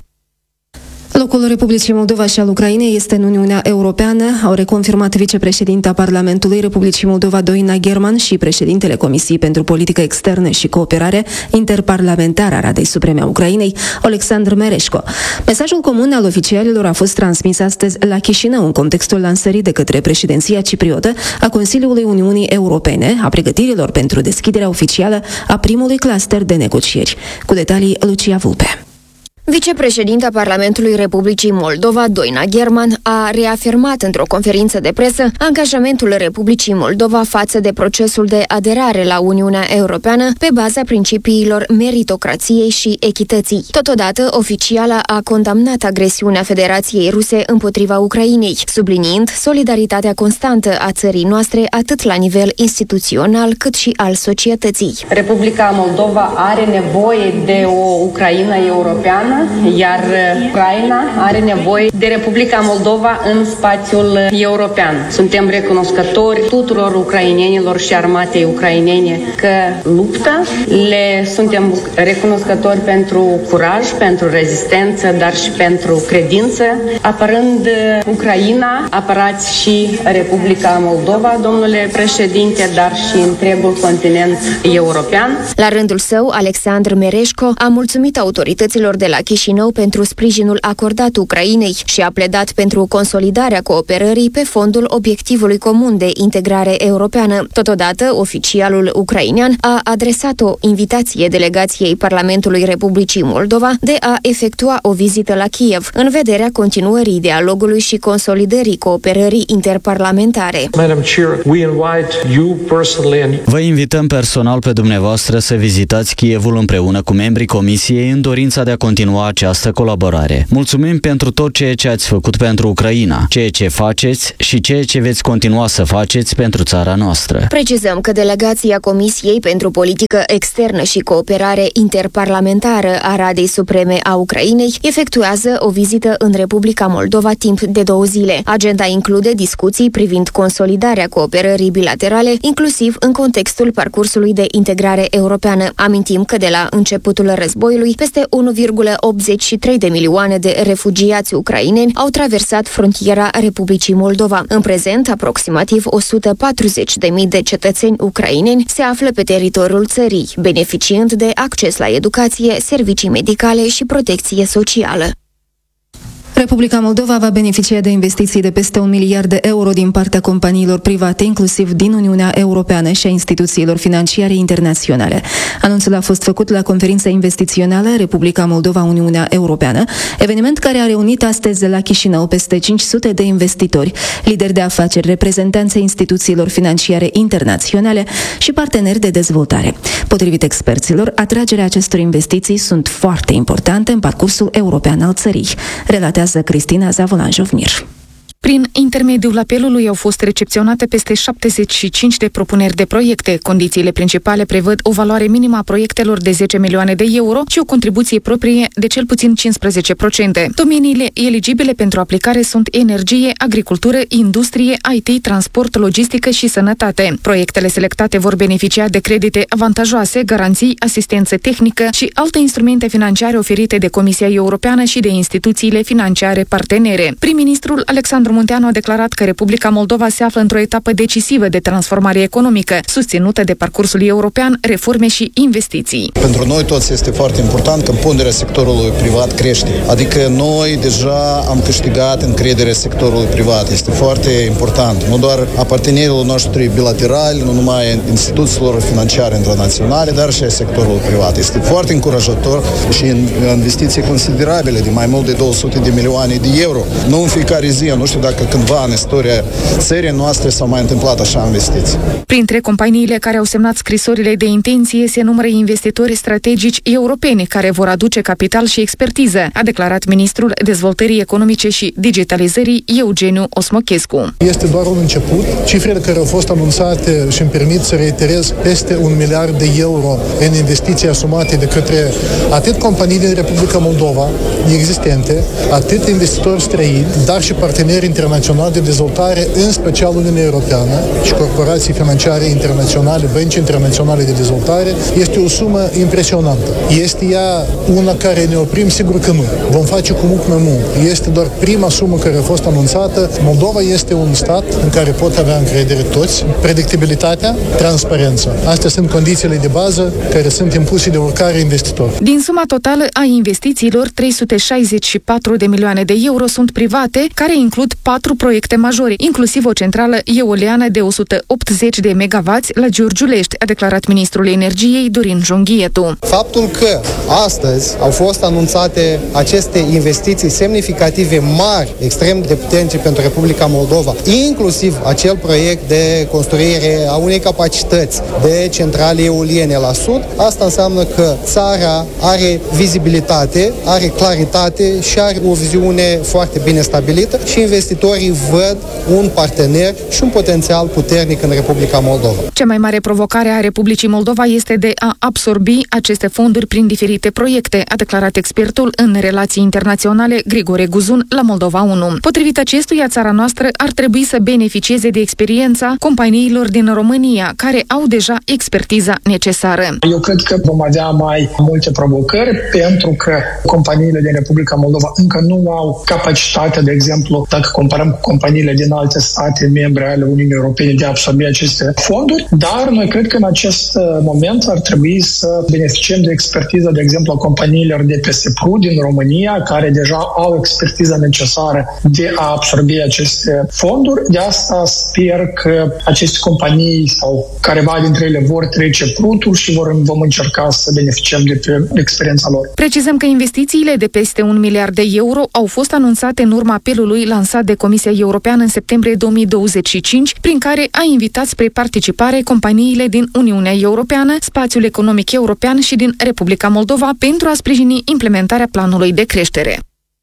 Locul Republicii Moldova și al Ucrainei este în Uniunea Europeană, au reconfirmat vicepreședinta Parlamentului Republicii Moldova, Doina German, și președintele Comisiei pentru Politică Externă și Cooperare Interparlamentară a Radei Supreme a Ucrainei, Oleksandr Mereșco. Mesajul comun al oficialilor a fost transmis astăzi la Chișinău în contextul lansării de către președinția cipriotă a Consiliului Uniunii Europene a pregătirilor pentru deschiderea oficială a primului cluster de negocieri. Cu detalii, Lucia Vulpe. Vicepreședinta Parlamentului Republicii Moldova, Doina German, a reafirmat într-o conferință de presă angajamentul Republicii Moldova față de procesul de aderare la Uniunea Europeană pe baza principiilor meritocrației și echității. Totodată, oficiala a condamnat agresiunea Federației Ruse împotriva Ucrainei, subliniind solidaritatea constantă a țării noastre atât la nivel instituțional cât și al societății. Republica Moldova are nevoie de o Ucraina europeană, iar Ucraina are nevoie de Republica Moldova în spațiul european. Suntem recunoscători tuturor ucrainenilor și armatei ucrainene că luptă. Le suntem recunoscători pentru curaj, pentru rezistență, dar și pentru credință. Apărând Ucraina, apărați și Republica Moldova, domnule președinte, dar și întregul continent european. La rândul său, Alexandru Mereșco a mulțumit autorităților de la Chișinău pentru sprijinul acordat Ucrainei și a pledat pentru consolidarea cooperării pe fondul obiectivului comun de integrare europeană. Totodată, oficialul ucrainean a adresat o invitație delegației Parlamentului Republicii Moldova de a efectua o vizită la Kiev, în vederea continuării dialogului și consolidării cooperării interparlamentare. Vă invităm personal pe dumneavoastră să vizitați Kievul împreună cu membrii Comisiei în dorința de a continua această colaborare. Mulțumim pentru tot ceea ce ați făcut pentru Ucraina, ceea ce faceți și ceea ce veți continua să faceți pentru țara noastră. Precizăm că delegația Comisiei pentru Politică Externă și Cooperare Interparlamentară a Radei Supreme a Ucrainei efectuează o vizită în Republica Moldova timp de două zile. Agenda include discuții privind consolidarea cooperării bilaterale, inclusiv în contextul parcursului de integrare europeană. Amintim că de la începutul războiului, peste unu virgulă optzeci și trei de milioane de refugiați ucraineni au traversat frontiera Republicii Moldova. În prezent, aproximativ o sută patruzeci de mii de cetățeni ucraineni se află pe teritoriul țării, beneficiind de acces la educație, servicii medicale și protecție socială. Republica Moldova va beneficia de investiții de peste un miliard de euro din partea companiilor private, inclusiv din Uniunea Europeană și a instituțiilor financiare internaționale. Anunțul a fost făcut la conferința investițională Republica Moldova-Uniunea Europeană, eveniment care a reunit astăzi la Chișinău peste cinci sute de investitori, lideri de afaceri, reprezentanți ai instituțiilor financiare internaționale și parteneri de dezvoltare. Potrivit experților, atragerea acestor investiții sunt foarte importante în parcursul european al țării, relatează Cristina Zavolan-Jovnir. Prin intermediul apelului au fost recepționate peste șaptezeci și cinci de propuneri de proiecte. Condițiile principale prevăd o valoare minimă a proiectelor de zece milioane de euro și o contribuție proprie de cel puțin cincisprezece la sută. Domeniile eligibile pentru aplicare sunt energie, agricultură, industrie, I T, transport, logistică și sănătate. Proiectele selectate vor beneficia de credite avantajoase, garanții, asistență tehnică și alte instrumente financiare oferite de Comisia Europeană și de instituțiile financiare partenere. Prim-ministrul Alexandru Munteanu a declarat că Republica Moldova se află într-o etapă decisivă de transformare economică, susținută de parcursul european, reforme și investiții. Pentru noi toți este foarte important că ponderea sectorului privat crește. Adică noi deja am câștigat încrederea sectorului privat. Este foarte important. Nu doar a partenerilor noștri bilaterali, nu numai instituțiilor financiare internaționale, dar și a sectorului privat. Este foarte încurajator și investiții considerabile de mai mult de două sute de milioane de euro. Nu în fiecare zi, nu știu dacă cândva în istoria țării noastre s-au mai întâmplat așa investiții. Printre companiile care au semnat scrisorile de intenție se numără investitori strategici europeni care vor aduce capital și expertiză, a declarat ministrul Dezvoltării Economice și Digitalizării Eugeniu Osmochescu. Este doar un început. Cifrele care au fost anunțate și îmi permit să reiterez peste un miliard de euro în investiții asumate de către atât companii din Republica Moldova existente, atât investitori străini, dar și parteneri internaționali de dezvoltare, în special Uniunea Europeană și corporații financiare internaționale, bănci internaționale de dezvoltare, este o sumă impresionantă. Este ea una care ne oprim? Sigur că nu. Vom face cu mult mai mult. Este doar prima sumă care a fost anunțată. Moldova este un stat în care pot avea încredere toți. Predictibilitatea, transparența. Astea sunt condițiile de bază care sunt impuse de oricare investitor. Din suma totală a investițiilor, trei sute șaizeci și patru de milioane de euro sunt private, care includ patru proiecte majore, inclusiv o centrală eoliană de o sută optzeci de megawatts la Giurgiulești, a declarat ministrul energiei Dorin Jonghietu. Faptul că astăzi au fost anunțate aceste investiții semnificative mari, extrem de puternice pentru Republica Moldova, inclusiv acel proiect de construire a unei capacități de centrale eoliene la sud, asta înseamnă că țara are vizibilitate, are claritate și are o viziune foarte bine stabilită și investitorii văd un partener și un potențial puternic în Republica Moldova. Cea mai mare provocare a Republicii Moldova este de a absorbi aceste fonduri prin diferite proiecte, a declarat expertul în relații internaționale Grigore Guzun la Moldova unu. Potrivit acestuia, țara noastră ar trebui să beneficieze de experiența companiilor din România, care au deja expertiza necesară. Eu cred că vom avea mai multe provocări pentru că companiile din Republica Moldova încă nu au capacitatea, de exemplu, dacă comparăm cu companiile din alte state membre ale Uniunii Europene, de a absorbi aceste fonduri, dar noi cred că în acest moment ar trebui să beneficiem de expertiza, de exemplu, a companiilor de pe SEPRU din România, care deja au expertiza necesară de a absorbi aceste fonduri. De asta sper că aceste companii sau careva dintre ele vor trece prutul și vor, vom încerca să beneficiem de pe experiența lor. Precizăm că investițiile de peste un miliard de euro au fost anunțate în urma apelului lansat de Comisia Europeană în septembrie două mii douăzeci și cinci, prin care a invitat spre participare companiile din Uniunea Europeană, Spațiul Economic European și din Republica Moldova pentru a sprijini implementarea planului de creștere.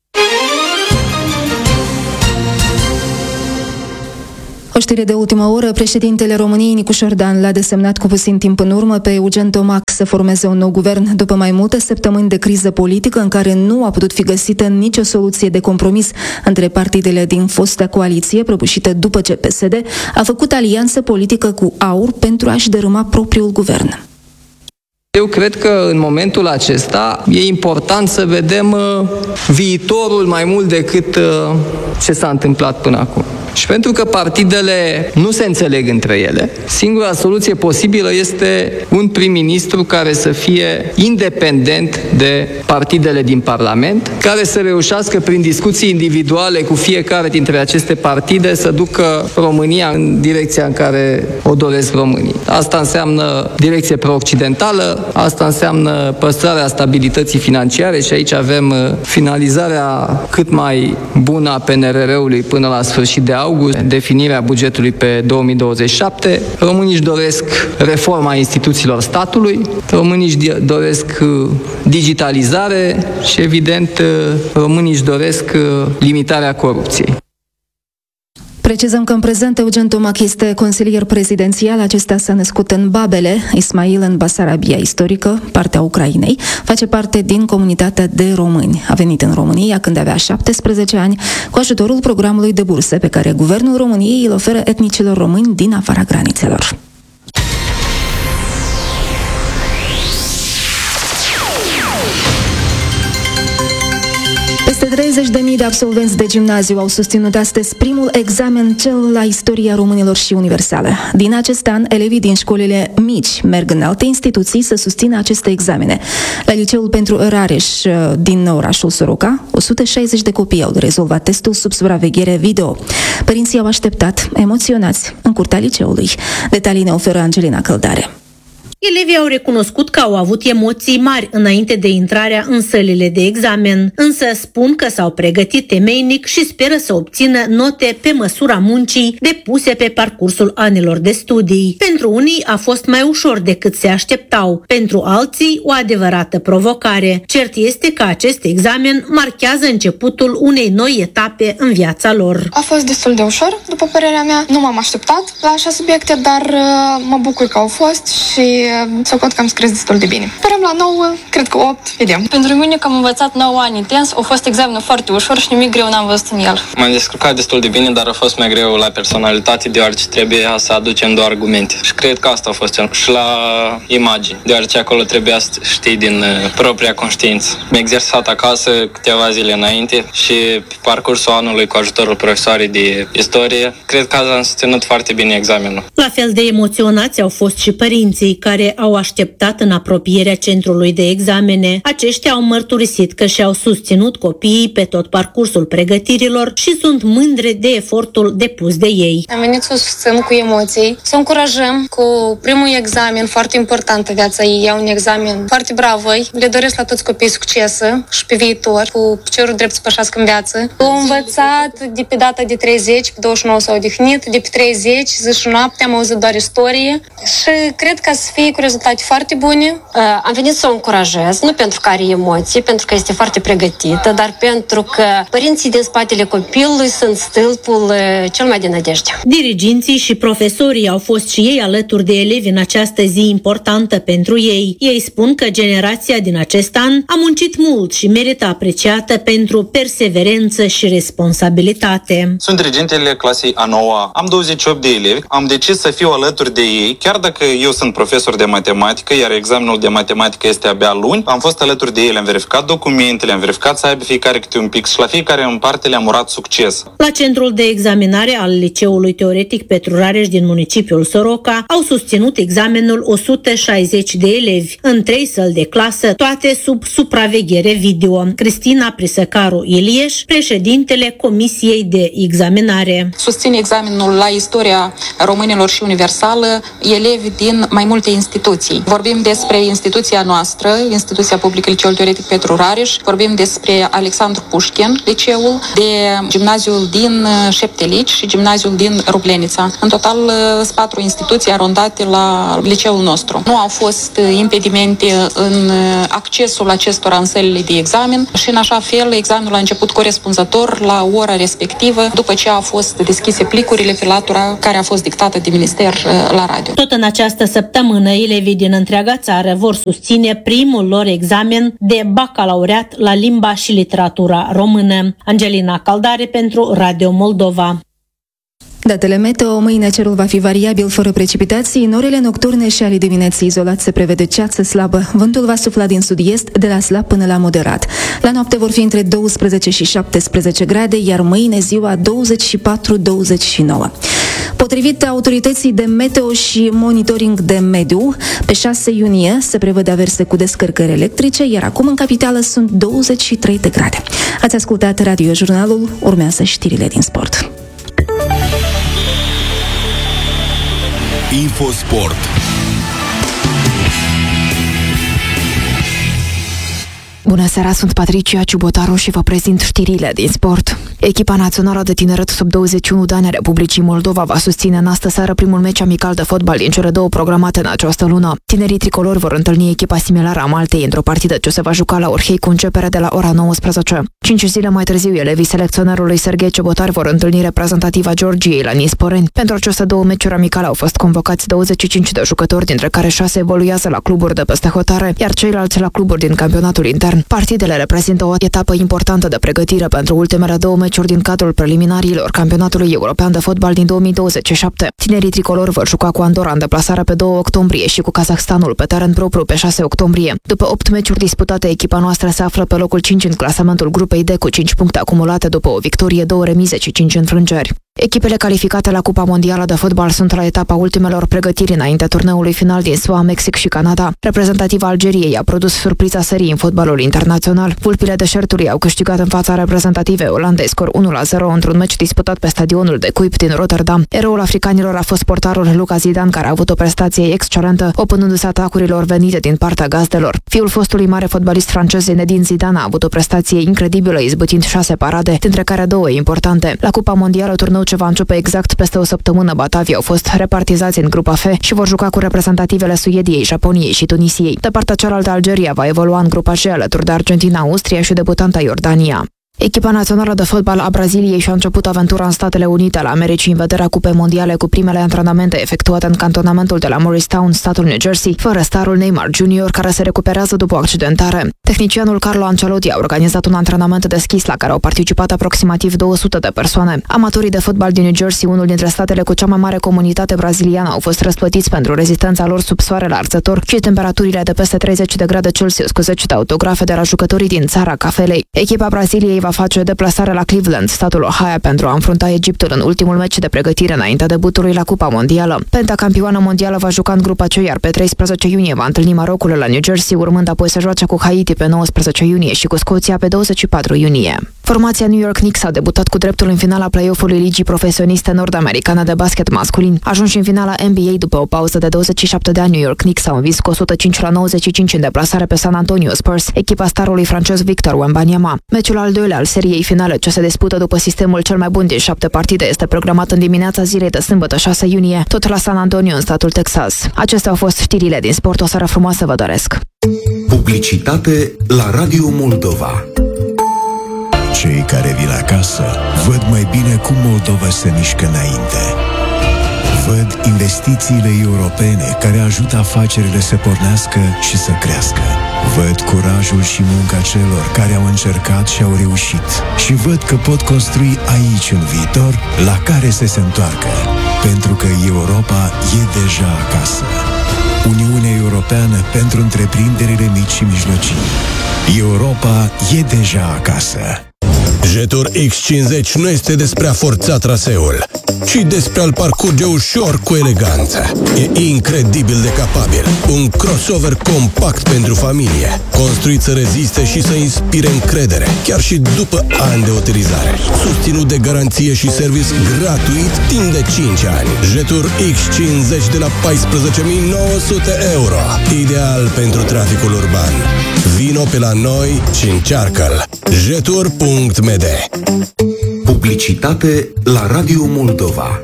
O știre de ultimă oră, președintele României Nicu Șordan l-a desemnat cu puțin timp în urmă pe Eugen Tomac să formeze un nou guvern după mai multe săptămâni de criză politică în care nu a putut fi găsită nicio soluție de compromis între partidele din fosta coaliție prăbușită după ce P S D a făcut alianță politică cu AUR pentru a-și dărâma propriul guvern. Eu cred că în momentul acesta e important să vedem uh, viitorul mai mult decât uh, ce s-a întâmplat până acum. Și pentru că partidele nu se înțeleg între ele, singura soluție posibilă este un prim-ministru care să fie independent de partidele din Parlament, care să reușească prin discuții individuale cu fiecare dintre aceste partide să ducă România în direcția în care o doresc românii. Asta înseamnă direcție pro-occidentală, asta înseamnă păstrarea stabilității financiare și aici avem finalizarea cât mai bună a P N R R-ului până la sfârșit de august, definirea bugetului pe două mii douăzeci și șapte. Românii își doresc reforma instituțiilor statului, românii își doresc digitalizare și, evident, românii își doresc limitarea corupției. Precizăm că în prezent Eugen Tomac este consilier prezidențial. Acesta s-a născut în Babele, Ismail, în Basarabia istorică, partea Ucrainei. Face parte din comunitatea de români. A venit în România când avea șaptesprezece ani cu ajutorul programului de burse pe care Guvernul României îl oferă etnicilor români din afara granițelor. Peste treizeci de mii de absolvenți de gimnaziu au susținut astăzi primul examen, cel la istoria românilor și universală. Din acest an, elevii din școlile mici merg în alte instituții să susțină aceste examene. La Liceul pentru Rareș din orașul Soroca, o sută șaizeci de copii au rezolvat testul sub supraveghere video. Părinții au așteptat, emoționați, în curtea liceului. Detalii ne oferă Angelina Căldare. Elevii au recunoscut că au avut emoții mari înainte de intrarea în sălile de examen, însă spun că s-au pregătit temeinic și speră să obțină note pe măsura muncii depuse pe parcursul anilor de studii. Pentru unii a fost mai ușor decât se așteptau, pentru alții o adevărată provocare. Cert este că acest examen marchează începutul unei noi etape în viața lor. A fost destul de ușor, după părerea mea. Nu m-am așteptat la așa subiecte, dar mă bucur că au fost și să cot că am scris destul de bine. Sperăm la nouă, cred că opt, vedem. Pentru mine, că am învățat nouă ani intens, a fost examenul foarte ușor și nimic greu n-am văzut în el. M-am descurcat destul de bine, dar a fost mai greu la personalitate, deoarece trebuie să aducem doar argumente. Și cred că asta a fost cel. Și la imagini, deoarece acolo trebuia să știi din propria conștiință. Mi-am exersat acasă câteva zile înainte și pe parcursul anului, cu ajutorul profesorii de istorie, cred că am susținut foarte bine examenul. La fel de emoționați au fost și părinții, care care au așteptat în apropierea centrului de examene. Aceștia au mărturisit că și-au susținut copiii pe tot parcursul pregătirilor și sunt mândre de efortul depus de ei. Am venit să o susțin cu emoții, să încurajăm cu primul examen foarte important în viața ei. E un examen foarte bravă. Le doresc la toți copiii succes și pe viitor, cu piciorul drept să pășească în viață. Am învățat de pe data de treizeci, pe douăzeci și nouă s-au odihnit, de pe treizeci, zi și noapte, am auzit doar istorie și cred că să fie cu rezultate foarte bune. Am venit să o încurajez, nu pentru că are emoții, pentru că este foarte pregătită, dar pentru că părinții din spatele copilului sunt stâlpul cel mai de nădejde. Diriginții și profesorii au fost și ei alături de elevi în această zi importantă pentru ei. Ei spun că generația din acest an a muncit mult și merită apreciată pentru perseverență și responsabilitate. Sunt dirigintele clasei a noua. Am douăzeci și opt de elevi. Am decis să fiu alături de ei, chiar dacă eu sunt profesor de matematică, iar examenul de matematică este abia luni. Am fost alături de ei, le-am verificat documentele, am verificat să aibă fiecare câte un pic și la fiecare în parte le-am urat succes. La centrul de examinare al Liceului Teoretic Petru Rareș din municipiul Soroca au susținut examenul o sută șaizeci de elevi în trei săli de clasă, toate sub supraveghere video. Cristina Prisăcaru Ilieș, președintele Comisiei de Examinare. Susțin examenul la istoria românilor și universală elevi din mai multe instituții. Vorbim despre instituția noastră, instituția publică Liceul Teoretic Petru Rareș, vorbim despre Alexandru Pușkin, liceul, de gimnaziul din Șeptelici și gimnaziul din Rublenița. În total, sunt patru instituții arondate la liceul nostru. Nu au fost impedimente în accesul acestora în sălile de examen și în așa fel examenul a început corespunzător la ora respectivă, după ce au fost deschise plicurile pe latura care a fost dictată de minister la radio. Tot în această săptămână, elevii din întreaga țară vor susține primul lor examen de bacalaureat la limba și literatura română. Angelina Caldare pentru Radio Moldova. Datele meteo, mâine cerul va fi variabil fără precipitații, în orele nocturne și ale dimineții izolat se prevede ceață slabă. Vântul va sufla din sud-est de la slab până la moderat. La noapte vor fi între douăsprezece și șaptesprezece grade, iar mâine ziua douăzeci și patru douăzeci și nouă. Potrivit autorității de meteo și monitoring de mediu, pe șase iunie se prevăd averse cu descărcări electrice, iar acum în capitală sunt douăzeci și trei de grade. Ați ascultat Radio Jurnalul, urmează știrile din sport. Infosport. Bună seara, sunt Patricia Ciubotaru și vă prezint știrile din sport. Echipa națională de tineret sub douăzeci și unu de ani a Republicii Moldova va susține în astă seară primul meci amical de fotbal din cele două programate în această lună. Tinerii tricolori vor întâlni echipa similară a Maltei într-o partidă ce se va juca la Orhei cu începere de la ora nouăsprezece. Cinci zile mai târziu, elevii selecționerului Serghei Ciubotar vor întâlni reprezentativa Georgiei la Nisporeni. Pentru aceste două meciuri amicale au fost convocați douăzeci și cinci de jucători, dintre care șase evoluează la cluburi de peste hotare, iar ceilalți la cluburi din campionatul intern. Partidele reprezintă o etapă importantă de pregătire pentru ultimele două meciuri din cadrul preliminariilor campionatului european de fotbal din două mii douăzeci și șapte. Tinerii tricolori vor juca cu Andorra în deplasare pe doi octombrie și cu Kazahstanul pe teren propriu pe șase octombrie. După opt meciuri disputate, echipa noastră se află pe locul cinci în clasamentul grupei D cu cinci puncte acumulate după o victorie, două remize și cinci înfrângeri. Echipele calificate la Cupa Mondială de Fotbal sunt la etapa ultimelor pregătiri înainte turneului final din S U A, Mexic și Canada. Reprezentativa Algeriei a produs surpriza serii în fotbalul internațional. Vulpile deșertului au câștigat în fața reprezentativei Olandei scor unu la zero într-un meci disputat pe stadionul de Kuip din Rotterdam. Eroul africanilor a fost portarul Luka Zidane, care a avut o prestație excelentă, opânându-se atacurilor venite din partea gazdelor. Fiul fostului mare fotbalist francez Zinedine Zidane a avut o prestație incredibilă, izbătind șase parade, dintre care două importante. La Cupa Mondială, turneu ce va începe exact peste o săptămână, batavii au fost repartizați în grupa F și vor juca cu reprezentativele Suediei, Japoniei și Tunisiei. De partea cealaltă, Algeria va evolua în grupa G alături de Argentina, Austria și debutanta Iordania. Echipa națională de fotbal a Braziliei și-a început aventura în Statele Unite ale Americii în vederea Cupei Mondiale cu primele antrenamente efectuate în cantonamentul de la Morristown, statul New Jersey, fără starul Neymar junior, care se recuperează după o accidentare. Tehnicianul Carlo Ancelotti a organizat un antrenament de schis la care au participat aproximativ două sute de persoane. Amatorii de fotbal din New Jersey, unul dintre statele cu cea mai mare comunitate braziliană, au fost răsplătiți pentru rezistența lor sub soarele arzător și temperaturile de peste treizeci de grade Celsius, cu zeci de autografe de la jucătorii din țara cafelei. Echipa Braziliei va face deplasare la Cleveland, statul Ohio, pentru a înfrunta Egiptul în ultimul meci de pregătire înaintea debutului la Cupa Mondială. Pentacampioana mondială va juca în grupa C, iar pe treisprezece iunie va întâlni Marocul la New Jersey, urmând apoi să joace cu Haiti pe nouăsprezece iunie și cu Scoția pe douăzeci și patru iunie. Formația New York Knicks a debutat cu dreptul în finala play-off-ului Ligii Profesioniste Nord-Americane de basket masculin. Ajunși în finala N B A după o pauză de douăzeci și șapte de ani, New York Knicks au învins cu o sută cinci la nouăzeci și cinci în deplasare pe San Antonio Spurs, echipa starului francez Victor Wembanyama. Meciul al doilea al seriei finale, ce se dispută după sistemul cel mai bun din șapte partide, este programat în dimineața zilei de sâmbătă șase iunie, tot la San Antonio, în statul Texas. Acestea au fost știrile din sport. O seară frumoasă vă doresc! Publicitate la Radio Moldova. Cei care vin acasă văd mai bine cum Moldova se mișcă înainte. Văd investițiile europene care ajută afacerile să pornească și să crească. Văd curajul și munca celor care au încercat și au reușit. Și văd că pot construi aici un viitor la care să se întoarcă. Pentru că Europa e deja acasă. Uniunea Europeană pentru întreprinderile mici și mijlocii. Europa e deja acasă. Jetur X cincizeci nu este despre a forța traseul, ci despre a-l parcurge ușor cu eleganță. E incredibil de capabil. Un crossover compact pentru familie, construit să reziste și să inspire încredere, chiar și după ani de utilizare. Susținut de garanție și service gratuit timp de cinci ani. Jetur X cincizeci de la paisprezece mii nouă sute euro. Ideal pentru traficul urban. Vino pe la noi și încearcă-l. jetur punct m d. Publicitate la Radio Moldova.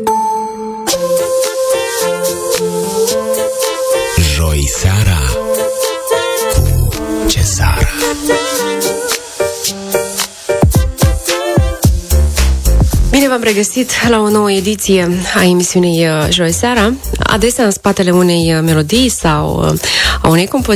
Joi seara cu Cezara. Bine v-am regăsit la o nouă ediție a emisiunii Joi seara. Adesea în spatele unei melodii sau a unei compoziții